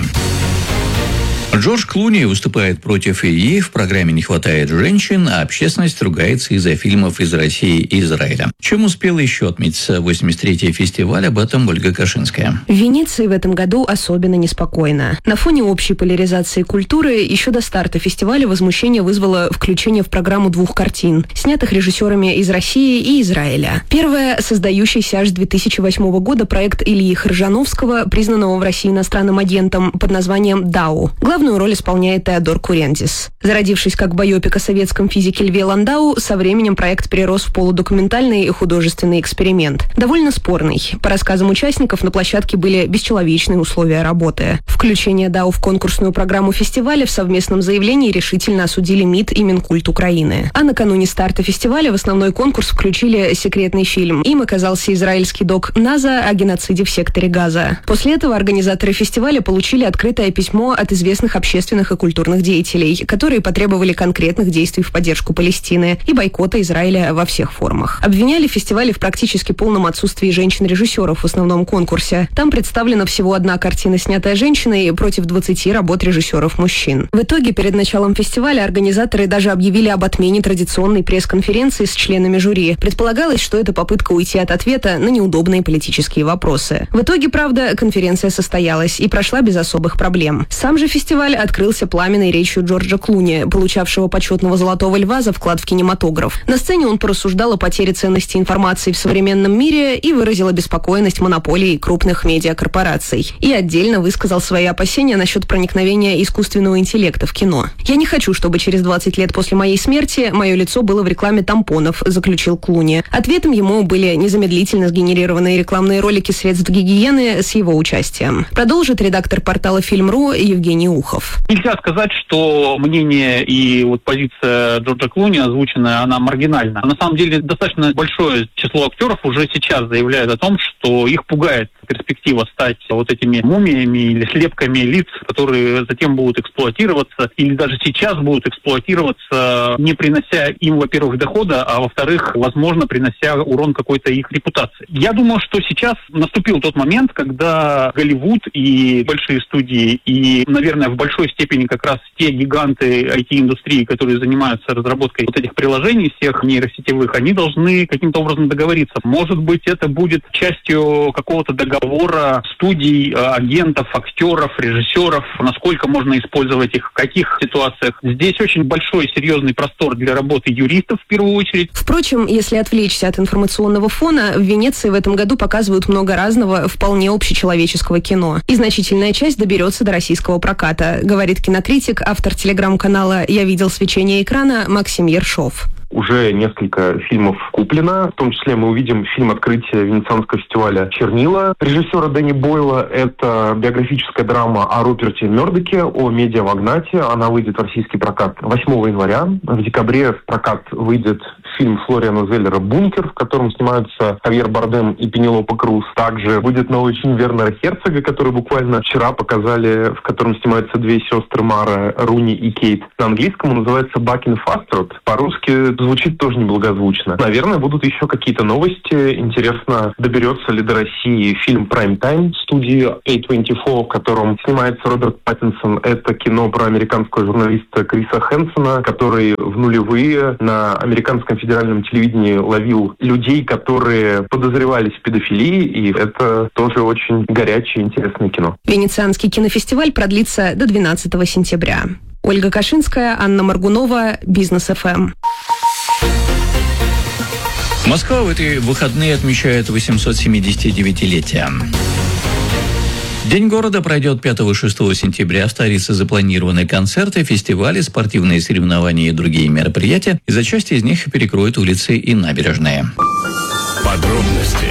S4: Джордж Клуни выступает против ИИ, в программе не хватает женщин, а общественность ругается из-за фильмов из России и Израиля. Чем успел еще отметиться 83-й фестиваль, об этом Ольга Кашинская.
S21: В Венеции в этом году особенно неспокойно. На фоне общей поляризации культуры еще до старта фестиваля возмущение вызвало включение в программу 2 картин, снятых режиссерами из России и Израиля. Первая – создающийся аж с 2008 года проект Ильи Харжановского, признанного в России иностранным агентом, под названием «Дау». Главную роль исполняет Теодор Курендис. Зародившись как байопик о советском физике Льве Ландау, со временем проект перерос в полудокументальный и художественный эксперимент. Довольно спорный. По рассказам участников, на площадке были бесчеловечные условия работы. Включение Дау в конкурсную программу фестиваля в совместном заявлении решительно осудили МИД и Минкульт Украины. А накануне старта фестиваля в основной конкурс включили секретный фильм. Им оказался израильский док «Наза» о геноциде в секторе Газа. После этого организаторы фестиваля получили открытое письмо от известных общественных и культурных деятелей, которые потребовали конкретных действий в поддержку Палестины и бойкота Израиля во всех формах. Обвиняли фестивали в практически полном отсутствии женщин-режиссеров в основном конкурсе. Там представлена всего 1 картина, снятая женщиной, против 20 работ режиссеров-мужчин. В итоге, перед началом фестиваля организаторы даже объявили об отмене традиционной пресс-конференции с членами жюри. Предполагалось, что это попытка уйти от ответа на неудобные политические вопросы. В итоге, правда, конференция состоялась и прошла без особых проблем. Сам же фестиваль открылся пламенной речью Джорджа Клуни, получавшего почетного «Золотого льва» за вклад в кинематограф. На сцене он порассуждал о потере ценности информации в современном мире и выразил обеспокоенность монополией крупных медиакорпораций. И отдельно высказал свои опасения насчет проникновения искусственного интеллекта в кино. «Я не хочу, чтобы через 20 лет после моей смерти мое лицо было в рекламе тампонов», заключил Клуни. Ответом ему были незамедлительно сгенерированные рекламные ролики средств гигиены с его участием. Продолжит редактор портала «Фильм.ру» Евгений Ухов.
S22: Нельзя сказать, что мнение и вот позиция Джорджа Клуни озвученная, она маргинальна. На самом деле достаточно большое число актеров уже сейчас заявляют о том, что их пугает перспектива стать вот этими мумиями или слепками лиц, которые затем будут эксплуатироваться или даже сейчас будут эксплуатироваться, не принося им, во-первых, дохода, а во-вторых, возможно, принося урон какой-то их репутации. Я думаю, что сейчас наступил тот момент, когда Голливуд и большие студии, и, наверное, в большой степени как раз те гиганты IT-индустрии, которые занимаются разработкой вот этих приложений всех нейросетевых, они должны каким-то образом договориться. Может быть, это будет частью какого-то договора студий, агентов, актеров, режиссеров, насколько можно использовать их, в каких ситуациях. Здесь очень большой, серьезный простор для работы юристов в первую очередь.
S21: Впрочем, если отвлечься от информационного фона, в Венеции в этом году показывают много разного, вполне общечеловеческого кино. И значительная часть доберется до российского проката, говорит кинокритик, автор телеграм-канала «Я видел свечение экрана» Максим Ершов.
S1: Уже несколько фильмов куплено. В том числе мы увидим фильм открытия Венецианского фестиваля «Чернила» режиссера Дэнни Бойла. Это биографическая драма о Руперте Мёрдоке, о медиамагнате. Она выйдет в российский прокат 8 января. В декабре в прокат выйдет фильм Флориана Зеллера «Бункер», в котором снимаются Хавьер Бардем и Пенелопа Круз. Также будет новый фильм Вернера Херцога, который буквально вчера показали, в котором снимаются две сестры Мара, Руни и Кейт. На английском он называется «Back in Fast». По-русски звучит тоже неблагозвучно. Наверное, будут еще какие-то новости. Интересно, доберется ли до России фильм «Prime Time» студии A24, в котором снимается Роберт Паттинсон. Это кино про американского журналиста Криса Хэнсона, который в нулевые на американском федеральном телевидении ловил людей, которые подозревались в педофилии, и это тоже очень горячее, интересное кино.
S21: Венецианский кинофестиваль продлится до 12 сентября. Ольга Кашинская, Анна Маргунова, Бизнес ФМ.
S4: Москва в эти выходные отмечает 879-летие. День города пройдет 5-6 сентября. В столице запланированы концерты, фестивали, спортивные соревнования и другие мероприятия. И за часть из них перекроют улицы и набережные.
S3: Подробности.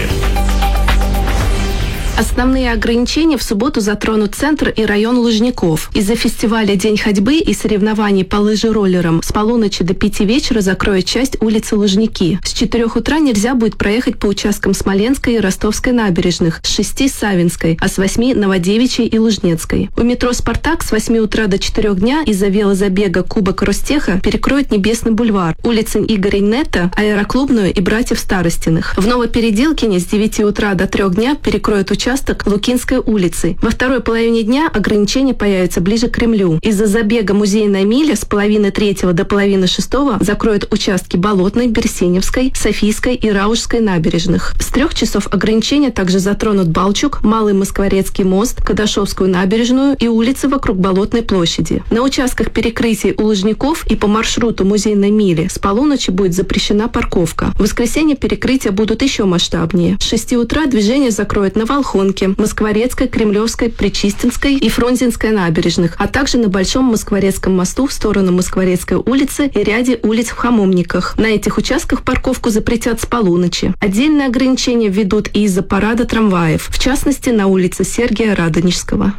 S2: Основные ограничения в субботу затронут центр и район Лужников. Из-за фестиваля «День ходьбы» и соревнований по лыжероллерам с полуночи до 5 вечера закроют часть улицы Лужники. С 4 утра нельзя будет проехать по участкам Смоленской и Ростовской набережных, с 6 Савинской, а с 8 Новодевичьей и Лужнецкой. У метро «Спартак» с 8 утра до 4 дня из-за велозабега Кубок Ростеха перекроют Небесный бульвар, улицы Игоря Нетта, Аэроклубную и Братьев Старостиных. В Новопеределкине с 9 утра до 3 дня перекроют участок Лукинской улицы. Во второй половине дня ограничения появятся ближе к Кремлю. Из-за забега «Музейная миля» с половины 3 до половины 6 закроют участки Болотной, Берсеневской, Софийской и Раушской набережных. С 3 часов ограничения также затронут Балчук, Малый Москворецкий мост, Кадашовскую набережную и улицы вокруг Болотной площади. На участках перекрытий у Лужников и по маршруту Музейной мили с полуночи будет запрещена парковка. В воскресенье перекрытия будут еще масштабнее. С 6 утра движение закроют на Волхонке, Москворецкой, Кремлевской, Причистинской и Фрунзенской набережных, а также на Большом Москворецком мосту в сторону Москворецкой улицы и ряде улиц в Хамовниках. На этих участках парковку запретят с полуночи. Отдельные ограничения введут и из-за парада трамваев, в частности на улице Сергия Радонежского.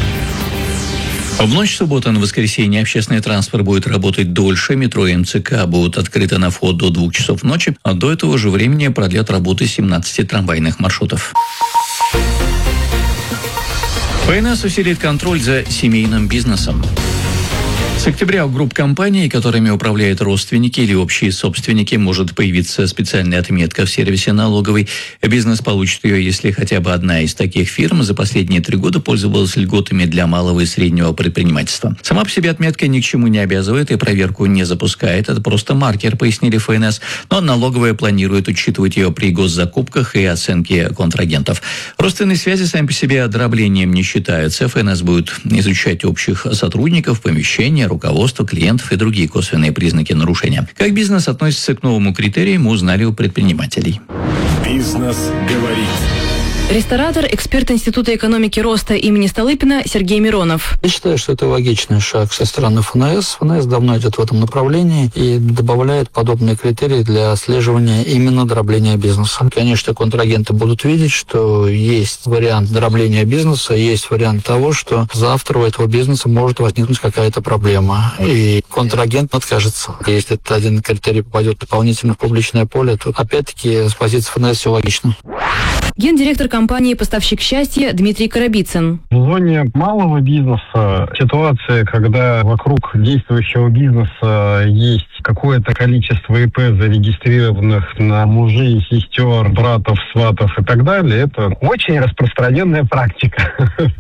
S4: В ночь с субботы на воскресенье общественный транспорт будет работать дольше. Метро и МЦК будут открыты на вход до 2 часов ночи, а до этого же времени продлят работы 17 трамвайных маршрутов. ФНС усилит контроль за семейным бизнесом. С октября у групп компаний, которыми управляют родственники или общие собственники, может появиться специальная отметка в сервисе налоговой. Бизнес получит ее, если хотя бы одна из таких фирм за последние 3 года пользовалась льготами для малого и среднего предпринимательства. Сама по себе отметка ни к чему не обязывает и проверку не запускает. Это просто маркер, пояснили ФНС. Но налоговая планирует учитывать ее при госзакупках и оценке контрагентов. Родственные связи сами по себе дроблением не считаются. ФНС будет изучать общих сотрудников, помещения, руководство, клиентов и другие косвенные признаки нарушения. Как бизнес относится к новому критерию, мы узнали у предпринимателей.
S3: Бизнес говорит.
S21: Ресторатор, эксперт Института экономики роста имени Столыпина Сергей Миронов.
S23: Я считаю, что это логичный шаг со стороны ФНС. ФНС давно идет в этом направлении и добавляет подобные критерии для отслеживания именно дробления бизнеса. Конечно, контрагенты будут видеть, что есть вариант дробления бизнеса, есть вариант того, что завтра у этого бизнеса может возникнуть какая-то проблема, и контрагент откажется. Если этот один критерий попадет дополнительно в публичное поле, то опять-таки с позиции ФНС все логично.
S21: Гендиректор
S16: компании «Поставщик счастья» Дмитрий Коробицын.
S5: В зоне малого бизнеса ситуация, когда вокруг действующего бизнеса есть какое-то количество ИП, зарегистрированных на мужей, сестер, братов, сватов и так далее, это очень распространенная практика.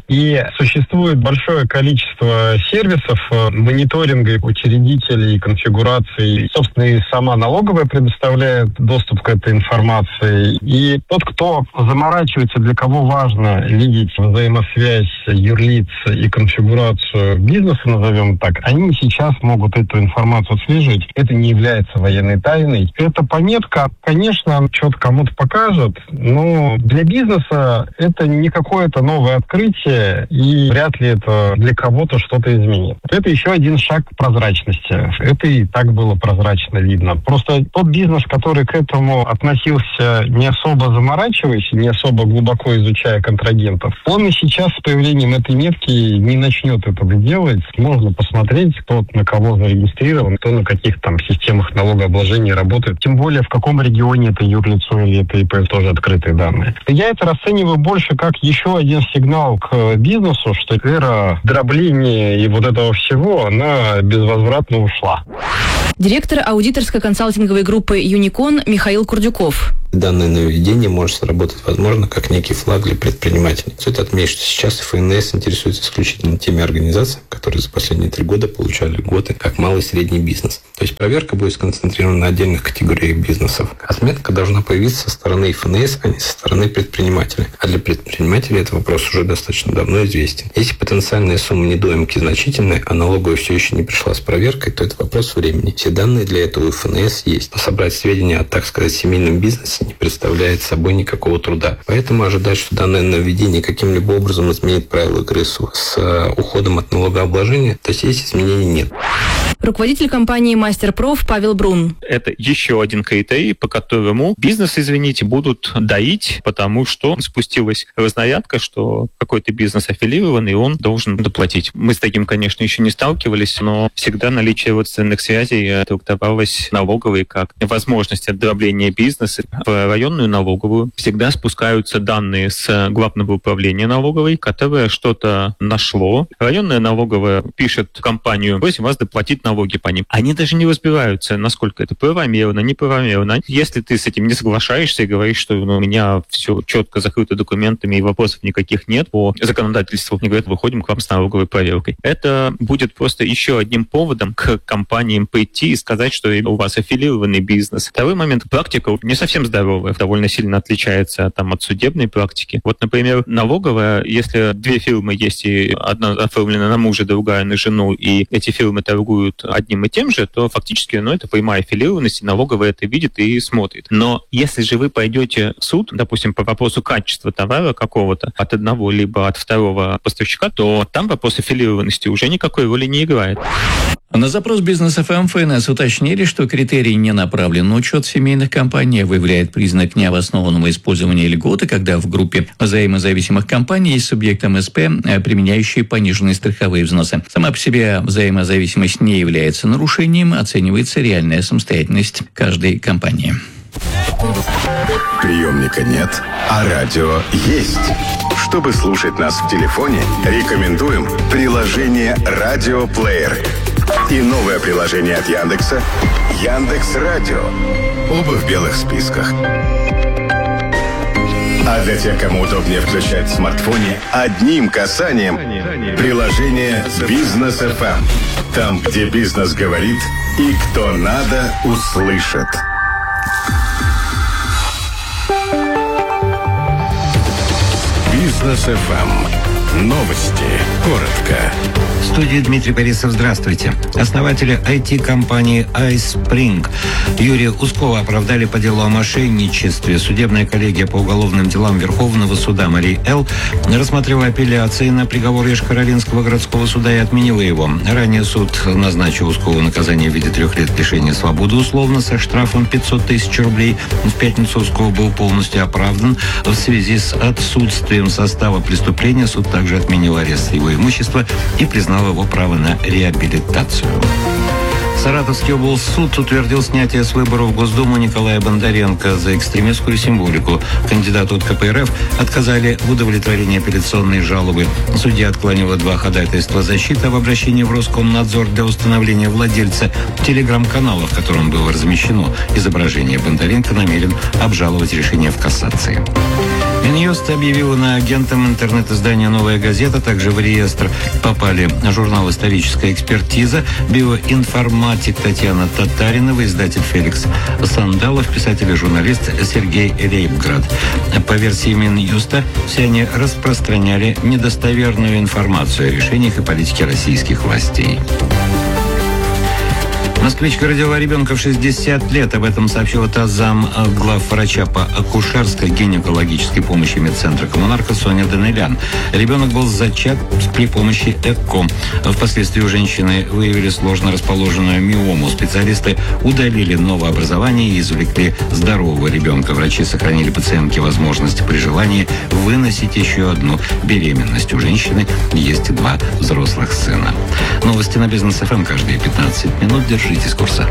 S5: И существует большое количество сервисов мониторинга учредителей, конфигураций. Собственно, и сама налоговая предоставляет доступ к этой информации. И тот, кто заморачивается, для кого важно видеть взаимосвязь юрлиц и конфигурацию бизнеса, назовем так, они сейчас могут эту информацию отслеживать. Это не является военной тайной. Эта пометка, конечно, что-то кому-то покажет, но для бизнеса это не какое-то новое открытие, и вряд ли это для кого-то что-то изменит. Это еще один шаг к прозрачности. Это и так было прозрачно видно. Просто тот бизнес, который к этому относился не особо заморачиваясь, не особо глубоко изучая контрагентов, он и сейчас с появлением этой метки не начнет этого делать. Можно посмотреть, кто на кого зарегистрирован, кто на каких там системах налогообложения работает. Тем более, в каком регионе это юрлицо или это ИП, тоже открытые данные. Я это расцениваю больше как еще один сигнал к бизнесу, что эра дробления и вот этого всего, она безвозвратно ушла.
S16: Директор аудиторско-консалтинговой группы «Юникон» Михаил Курдюков.
S6: Данное нововведение может сработать, возможно, как некий флаг для предпринимателей. Стоит отметить, что сейчас ФНС интересуется исключительно теми организациями, которые за последние 3 года получали льготы как малый и средний бизнес. То есть проверка будет сконцентрирована на отдельных категориях бизнесов. Отметка должна появиться со стороны ФНС, а не со стороны предпринимателя. А для предпринимателей этот вопрос уже достаточно давно известен. Если потенциальные суммы недоимки значительные, а налоговая все еще не пришла с проверкой, то это вопрос времени. Все данные для этого у ФНС есть. Но собрать сведения о, так сказать, семейном бизнесе не представляет собой никакого труда. Поэтому ожидать, что данное нововведение каким-либо образом изменит правила игры с уходом от налогообложения, то есть изменений нет.
S16: Руководитель компании «Мастерпроф» Павел Брун.
S7: Это еще один критерий, по которому бизнес, извините, будут доить, потому что спустилась разнарядка, что какой-то бизнес аффилированный, он должен доплатить. Мы с таким, конечно, еще не сталкивались, но всегда наличие родственных связей трактовалось налоговой как возможность дробления бизнеса. В районную налоговую всегда спускаются данные с Главного управления налоговой, которое что-то нашло. Районная налоговая пишет в компанию: просим вас доплатить налоги по ним. Они даже не разбираются, насколько это правомерно, неправомерно. Если ты с этим не соглашаешься и говоришь, что у меня все четко закрыто документами и вопросов никаких нет по законодательству, они говорят: выходим к вам с налоговой проверкой. Это будет просто еще одним поводом к компаниям прийти и сказать, что у вас аффилированный бизнес. Второй момент. Практика не совсем здоровая, довольно сильно отличается от судебной практики. Вот, например, налоговая, если 2 фирмы есть, и одна оформлена на мужа, другая на жену, и эти фирмы торгуют одним и тем же, то фактически это прямая аффилированность, и налоговая это видит и смотрит. Но если же вы пойдете в суд, допустим, по вопросу качества товара какого-то от одного либо от второго поставщика, то там вопрос аффилированности уже никакой роли не играет.
S4: На запрос Бизнес.ФМ ФНС уточнили, что критерий не направлен на учет семейных компаний, а выявляет признак необоснованного использования льготы, когда в группе взаимозависимых компаний есть субъект МСП, применяющий пониженные страховые взносы. Сама по себе взаимозависимость не является нарушением, оценивается реальная самостоятельность каждой компании.
S3: Приемника нет, а радио есть. Чтобы слушать нас в телефоне, рекомендуем приложение «Радиоплеер» и новое приложение от Яндекса «Яндекс.Радио». Оба в белых списках. А для тех, кому удобнее включать в смартфоне, одним касанием приложение «Бизнес.ФМ». Там, где бизнес говорит и кто надо, услышит. Бизнес.ФМ. Новости. Коротко.
S10: В студии Дмитрий Борисов. Здравствуйте. Основатели IT-компании iSpring Юрия Ускова оправдали по делу о мошенничестве. Судебная коллегия по уголовным делам Верховного суда Марии Л. рассмотрела апелляции на приговор Йошкар-Олинского городского суда и отменила его. Ранее суд назначил Ускову наказание в виде 3 лет лишения свободы условно со штрафом 500 тысяч рублей. В пятницу Усков был полностью оправдан. В связи с отсутствием состава преступления суд также отменил арест его имущества и признал его право на реабилитацию. Саратовский облсуд утвердил снятие с выборов в Госдуму Николая Бондаренко за экстремистскую символику. Кандидату от КПРФ отказали в удовлетворении апелляционной жалобы. Судья отклонила 2 ходатайства защиты об обращении в Роскомнадзор для установления владельца телеграм-канала, в котором было размещено изображение Бондаренко, намерен обжаловать решение в кассации. Минюст объявил иноагентом интернет-издания «Новая газета». Также в реестр попали журнал «Историческая экспертиза», биоинформатик Татьяна Татаринова, издатель Феликс Сандалов, писатель и журналист Сергей Рейбград. По версии Минюста, все они распространяли недостоверную информацию о решениях и политике российских властей. Москвичка родила ребенка в 60 лет. Об этом сообщила зам главврача по акушерской гинекологической помощи медцентра «Коммунарка» Соня Данелян. Ребенок был зачат при помощи ЭКО. Впоследствии у женщины выявили сложно расположенную миому. Специалисты удалили новообразование и извлекли здорового ребенка. Врачи сохранили пациентке возможность при желании выносить еще одну беременность. У женщины есть 2 взрослых сына. Новости на Бизнес ФМ каждые 15 минут. Держитесь с курса.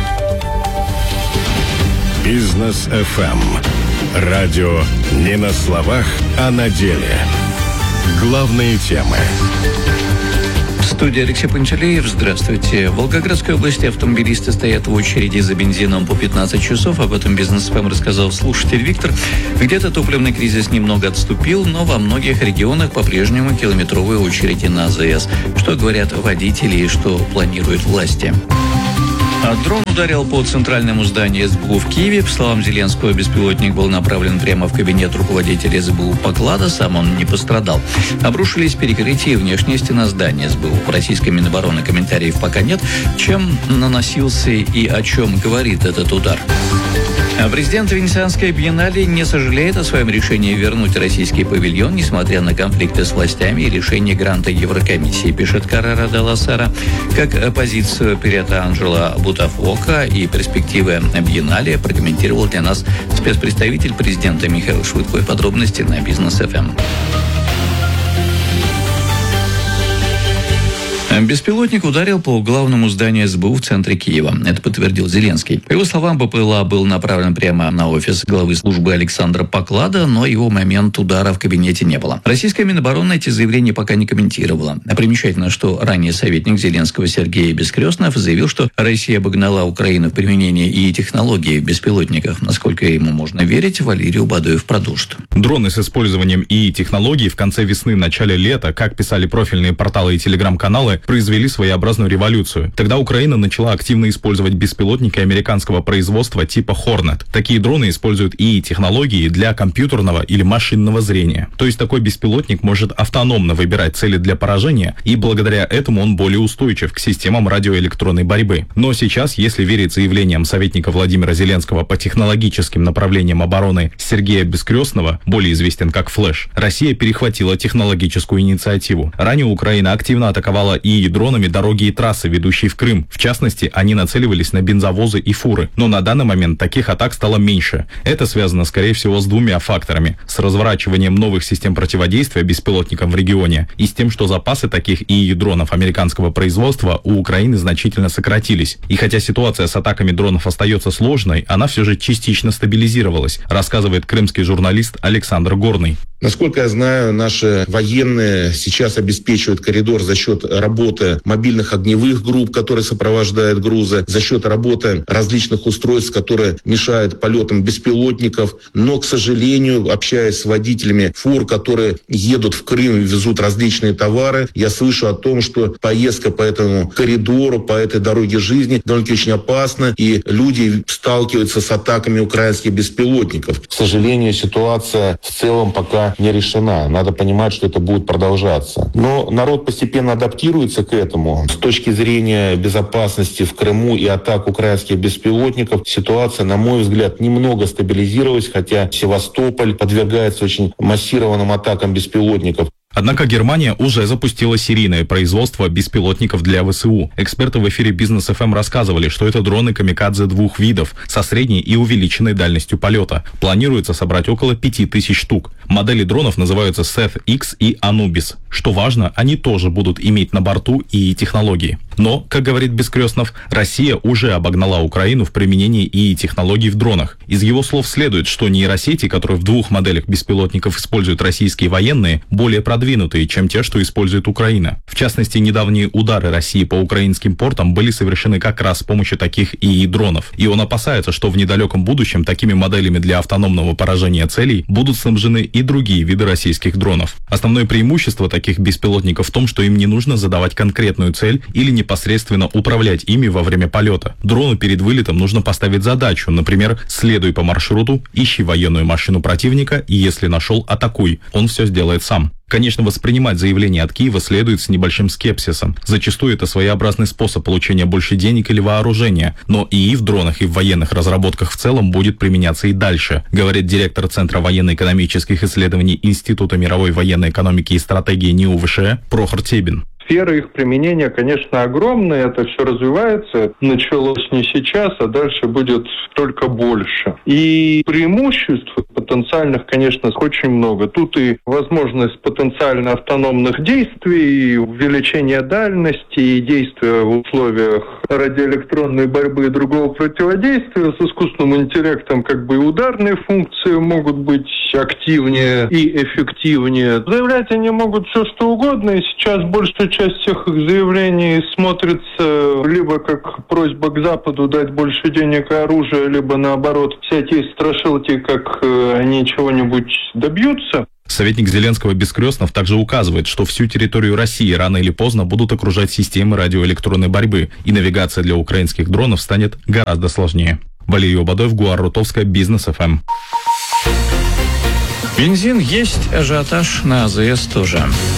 S3: Бизнес ФМ. Радио не на словах, а на деле. Главные темы.
S4: В студии Алексей Пантелеев. Здравствуйте. В Волгоградской области автомобилисты стоят в очереди за бензином по 15 часов. Об этом Бизнес ФМ рассказал слушатель Виктор. Где-то топливный кризис немного отступил, но во многих регионах по-прежнему километровые очереди на АЗС. Что говорят водители и что планируют власти? Дрон ударил по центральному зданию СБУ в Киеве. По словам Зеленского, беспилотник был направлен прямо в кабинет руководителя СБУ Поклада. Сам он не пострадал. Обрушились перекрытия и внешняя стена здания СБУ. В российской Минобороны комментариев пока нет. Чем наносился и о чем говорит этот удар? Президент Венецианской биеннале не сожалеет о своем решении вернуть российский павильон, несмотря на конфликты с властями и решение гранта Еврокомиссии, пишет Каррера делла Сера. Как позицию Пирета Анджело Бутафока и перспективы биеннале прокомментировал для нас спецпредставитель президента Михаил Швыдко. Подробности на Бизнес ФМ. Беспилотник ударил по главному зданию СБУ в центре Киева. Это подтвердил Зеленский. По его словам, БПЛА был направлен прямо на офис главы службы Александра Поклада, но его момент удара в кабинете не было. Российская Минобороны эти заявления пока не комментировала. Примечательно, что ранее советник Зеленского Сергей Бескрестнов заявил, что Россия обогнала Украину в применении и технологий в беспилотниках. Насколько ему можно верить, Валерий Убадоев продолжит.
S8: Дроны с использованием ИИ технологий в конце весны, начале лета, как писали профильные порталы и телеграм-каналы, произвели своеобразную революцию. Тогда Украина начала активно использовать беспилотники американского производства типа Hornet. Такие дроны используют ИИ-технологии для компьютерного или машинного зрения. То есть такой беспилотник может автономно выбирать цели для поражения, и благодаря этому он более устойчив к системам радиоэлектронной борьбы. Но сейчас, если верить заявлениям советника Владимира Зеленского по технологическим направлениям обороны Сергея Бескрестного, более известен как Флэш, Россия перехватила технологическую инициативу. Ранее Украина активно атаковала и дронами дороги и трассы, ведущие в Крым. В частности, они нацеливались на бензовозы и фуры. Но на данный момент таких атак стало меньше. Это связано, скорее всего, с 2 факторами. С разворачиванием новых систем противодействия беспилотникам в регионе и с тем, что запасы таких ИИ-дронов американского производства у Украины значительно сократились. И хотя ситуация с атаками дронов остается сложной, она все же частично стабилизировалась, рассказывает крымский журналист Александр Горный.
S9: Насколько я знаю, наши военные сейчас обеспечивают коридор за счет работы мобильных огневых групп, которые сопровождают грузы, за счет работы различных устройств, которые мешают полетам беспилотников. Но, к сожалению, общаясь с водителями фур, которые едут в Крым и везут различные товары, я слышу о том, что поездка по этому коридору, по этой дороге жизни довольно-таки очень опасна, и люди сталкиваются с атаками украинских беспилотников. К сожалению, ситуация в целом пока не решена. Надо понимать, что это будет продолжаться. Но народ постепенно адаптируется к этому. С точки зрения безопасности в Крыму и атак украинских беспилотников, ситуация, на мой взгляд, немного стабилизировалась, хотя Севастополь подвергается очень массированным атакам беспилотников.
S8: Однако Германия уже запустила серийное производство беспилотников для ВСУ. Эксперты в эфире Бизнес ФМ рассказывали, что это дроны камикадзе 2 видов со средней и увеличенной дальностью полета. Планируется собрать около 5000 штук. Модели дронов называются Seth X и Anubis. Что важно, они тоже будут иметь на борту ИИ технологии. Но, как говорит Бескрестнов, Россия уже обогнала Украину в применении ИИ технологий в дронах. Из его слов следует, что нейросети, которые в 2 моделях беспилотников используют российские военные, более продвинутые, чем те, что использует Украина. В частности, недавние удары России по украинским портам были совершены как раз с помощью таких ИИ-дронов. И он опасается, что в недалеком будущем такими моделями для автономного поражения целей будут снабжены и другие виды российских дронов. Основное преимущество таких беспилотников в том, что им не нужно задавать конкретную цель или непосредственно управлять ими во время полета. Дрону перед вылетом нужно поставить задачу, например, следуй по маршруту, ищи военную машину противника и, если нашел, атакуй. Он все сделает сам. Конечно, воспринимать заявление от Киева следует с небольшим скепсисом. Зачастую это своеобразный способ получения больше денег или вооружения, но ИИ в дронах и в военных разработках в целом будет применяться и дальше, говорит директор Центра военно-экономических исследований Института мировой военной экономики и стратегии НИУ ВШЭ Прохор Тебин.
S12: Сфера их применения, конечно, огромная, это все развивается, началось не сейчас, а дальше будет только больше. И преимуществ потенциальных, конечно, очень много. Тут и возможность потенциально автономных действий, и увеличение дальности, и действия в условиях радиоэлектронной борьбы и другого противодействия с искусственным интеллектом, как бы и ударные функции могут быть активнее и эффективнее. Заявлять они могут все что угодно, и сейчас большая часть всех их заявлений смотрится либо как просьба к Западу дать больше денег и оружия, либо наоборот всякие страшилки, как они чего-нибудь добьются.
S8: Советник Зеленского Бескрестнов также указывает, что всю территорию России рано или поздно будут окружать системы радиоэлектронной борьбы, и навигация для украинских дронов станет гораздо сложнее. Валерий Обадоев, Гуар Рутовская, Бизнес ФМ.
S4: Бензин есть, ажиотаж на АЗС тоже.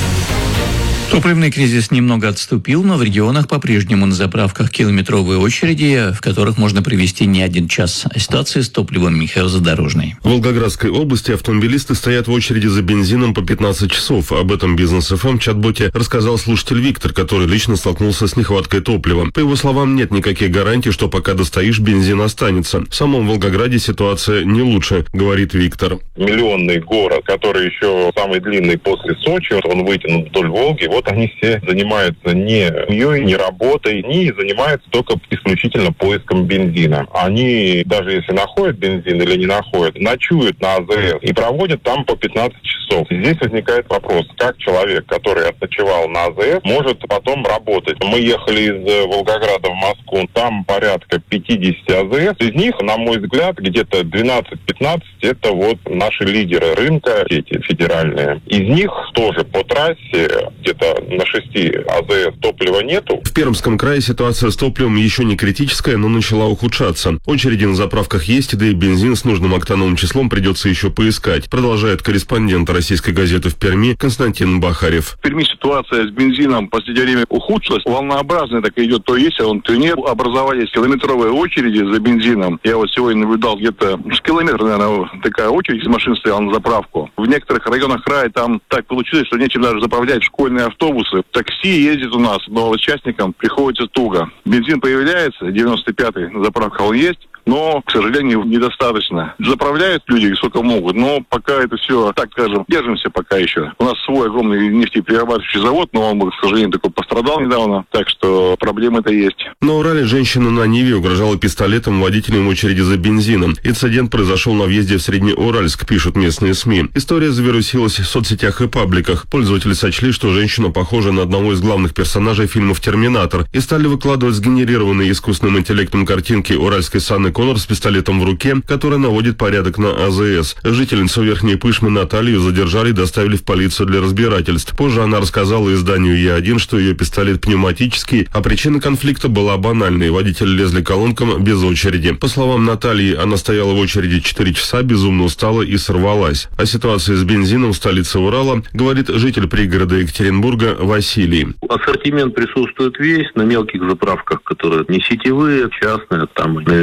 S4: Топливный кризис немного отступил, но в регионах по-прежнему на заправках километровые очереди, в которых можно провести не 1 час. Ситуация с топливом. Михаил Задорожный.
S13: В Волгоградской области автомобилисты стоят в очереди за бензином по 15 часов. Об этом Бизнес ФМ в чат-боте рассказал слушатель Виктор, который лично столкнулся с нехваткой топлива. По его словам, нет никаких гарантий, что пока достоишь, бензин останется. В самом Волгограде ситуация не лучше, говорит Виктор.
S14: Миллионный город, который еще самый длинный после Сочи, он вытянут вдоль Волги. Вот они все занимаются не семьей, не работой, не занимаются только исключительно поиском бензина. Они, даже если находят бензин или не находят, ночуют на АЗС и проводят там по 15 часов. Здесь возникает вопрос, как человек, который отночевал на АЗС, может потом работать. Мы ехали из Волгограда в Москву, там порядка 50 АЗС. Из них, на мой взгляд, где-то 12-15 это вот наши лидеры рынка, эти федеральные. Из них тоже по трассе где-то на 6 АЗС топлива нету.
S13: В Пермском крае ситуация с топливом еще не критическая, но начала ухудшаться. Очереди на заправках есть, да и бензин с нужным октановым числом придется еще поискать, продолжает корреспондент российской газеты в Перми Константин Бахарев.
S24: В Перми ситуация с бензином в последнее время ухудшилась. Волнообразно так идет, то есть, то нет. Образовались километровые очереди за бензином. Я вот сегодня наблюдал где-то с километра, наверное, такая очередь из машин стояла на заправку. В некоторых районах края там так получилось, что нечем даже заправлять школьные автобусы. Такси ездит у нас, но участникам приходится туго. Бензин появляется, 95-й на заправках он есть, но, к сожалению, недостаточно. Заправляют люди сколько могут, но пока это все, так скажем, держимся пока еще. У нас свой огромный нефтеперерабатывающий завод, но он, к сожалению, такой пострадал недавно, так что проблемы-то есть.
S13: На Урале женщина на Ниве угрожала пистолетом водителям в очереди за бензином. Инцидент произошел на въезде в Среднеуральск, пишут местные СМИ. История завирусилась в соцсетях и пабликах. Пользователи сочли, что женщина похожа на одного из главных персонажей фильмов «Терминатор» и стали выкладывать сгенерированные искусственным интеллектом картинки уральской Санны Коннор с пистолетом в руке, который наводит порядок на АЗС. Жительницу Верхней Пышмы Наталью задержали и доставили в полицию для разбирательств. Позже она рассказала изданию Е1, что ее пистолет пневматический, а причина конфликта была банальной. Водители лезли к колонкам без очереди. По словам Натальи, она стояла в очереди 4 часа, безумно устала и сорвалась. О ситуации с бензином в столице Урала говорит житель пригорода Екатеринбурга Василий.
S25: Ассортимент присутствует весь на мелких заправках, которые не сетевые, частные, там, наверное,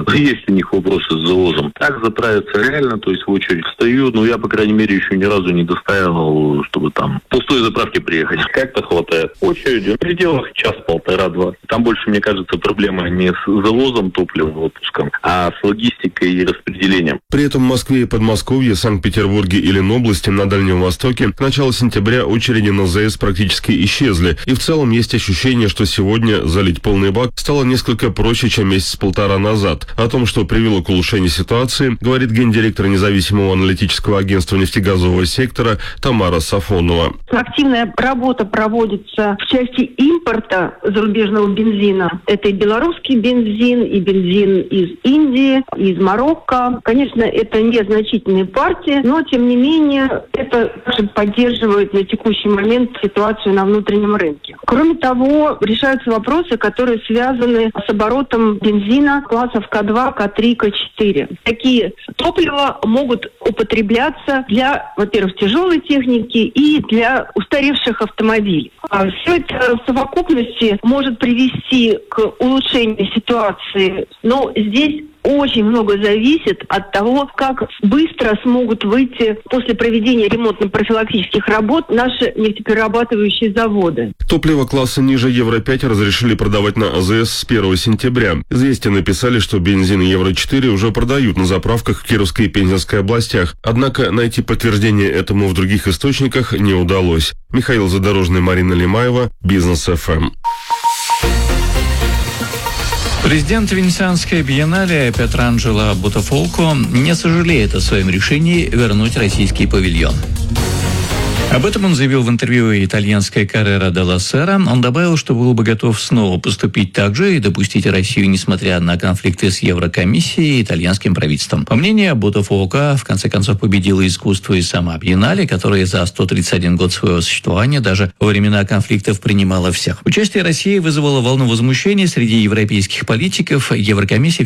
S11: есть у них вопросы с завозом. Так заправиться реально, то есть в очередь стою, но я, по крайней мере, еще ни разу не достаивал, чтобы там пустой заправки приехать. Как-то хватает. Очереди в пределах час-полтора-два. Там больше, мне кажется, проблема не с завозом топлива в отпуском, а с логистикой и распределением.
S13: При этом в Москве и Подмосковье, Санкт-Петербурге и Ленобласти на Дальнем Востоке к началу сентября очереди на ЗС практически исчезли. И в целом есть ощущение, что сегодня залить полный бак стало несколько проще, чем месяц-полтора назад. О том, что привело к улучшению ситуации, говорит гендиректор независимого аналитического агентства нефтегазового сектора Тамара Сафонова.
S15: Активная работа проводится в части импорта зарубежного бензина. Это и белорусский бензин, и бензин из Индии, из Марокко. Конечно, это незначительные партии, но, тем не менее, это также поддерживает на текущий момент ситуацию на внутреннем рынке. Кроме того, решаются вопросы, которые связаны с оборотом бензина классов К2, К3, К4. Такие топлива могут употребляться для, во-первых, тяжелой техники и для устаревших автомобилей. Все это в совокупности может привести к улучшению ситуации, но здесь очень много зависит от того, как быстро смогут выйти после проведения ремонтно-профилактических работ наши нефтеперерабатывающие заводы.
S13: Топливо класса ниже Евро-5 разрешили продавать на АЗС с 1 сентября. Известия написали, что бензин Евро-4 уже продают на заправках в Кировской и Пензенской областях. Однако найти подтверждение этому в других источниках не удалось. Михаил Задорожный, Марина Лимаева, Бизнес ФМ.
S4: Президент Венецианской биеннале Пьетранджело Бутафолко не сожалеет о своем решении вернуть российский павильон. Об этом он заявил в интервью итальянской «Коррера делла Сера». Он добавил, что был бы готов снова поступить так же и допустить Россию, несмотря на конфликты с Еврокомиссией и итальянским правительством. По мнению Бутафолко, в конце концов победило искусство и сама биеннале, которая за 131 год своего существования даже во времена конфликтов принимала всех. Участие России вызвало волну возмущения среди европейских политиков. Еврокомиссия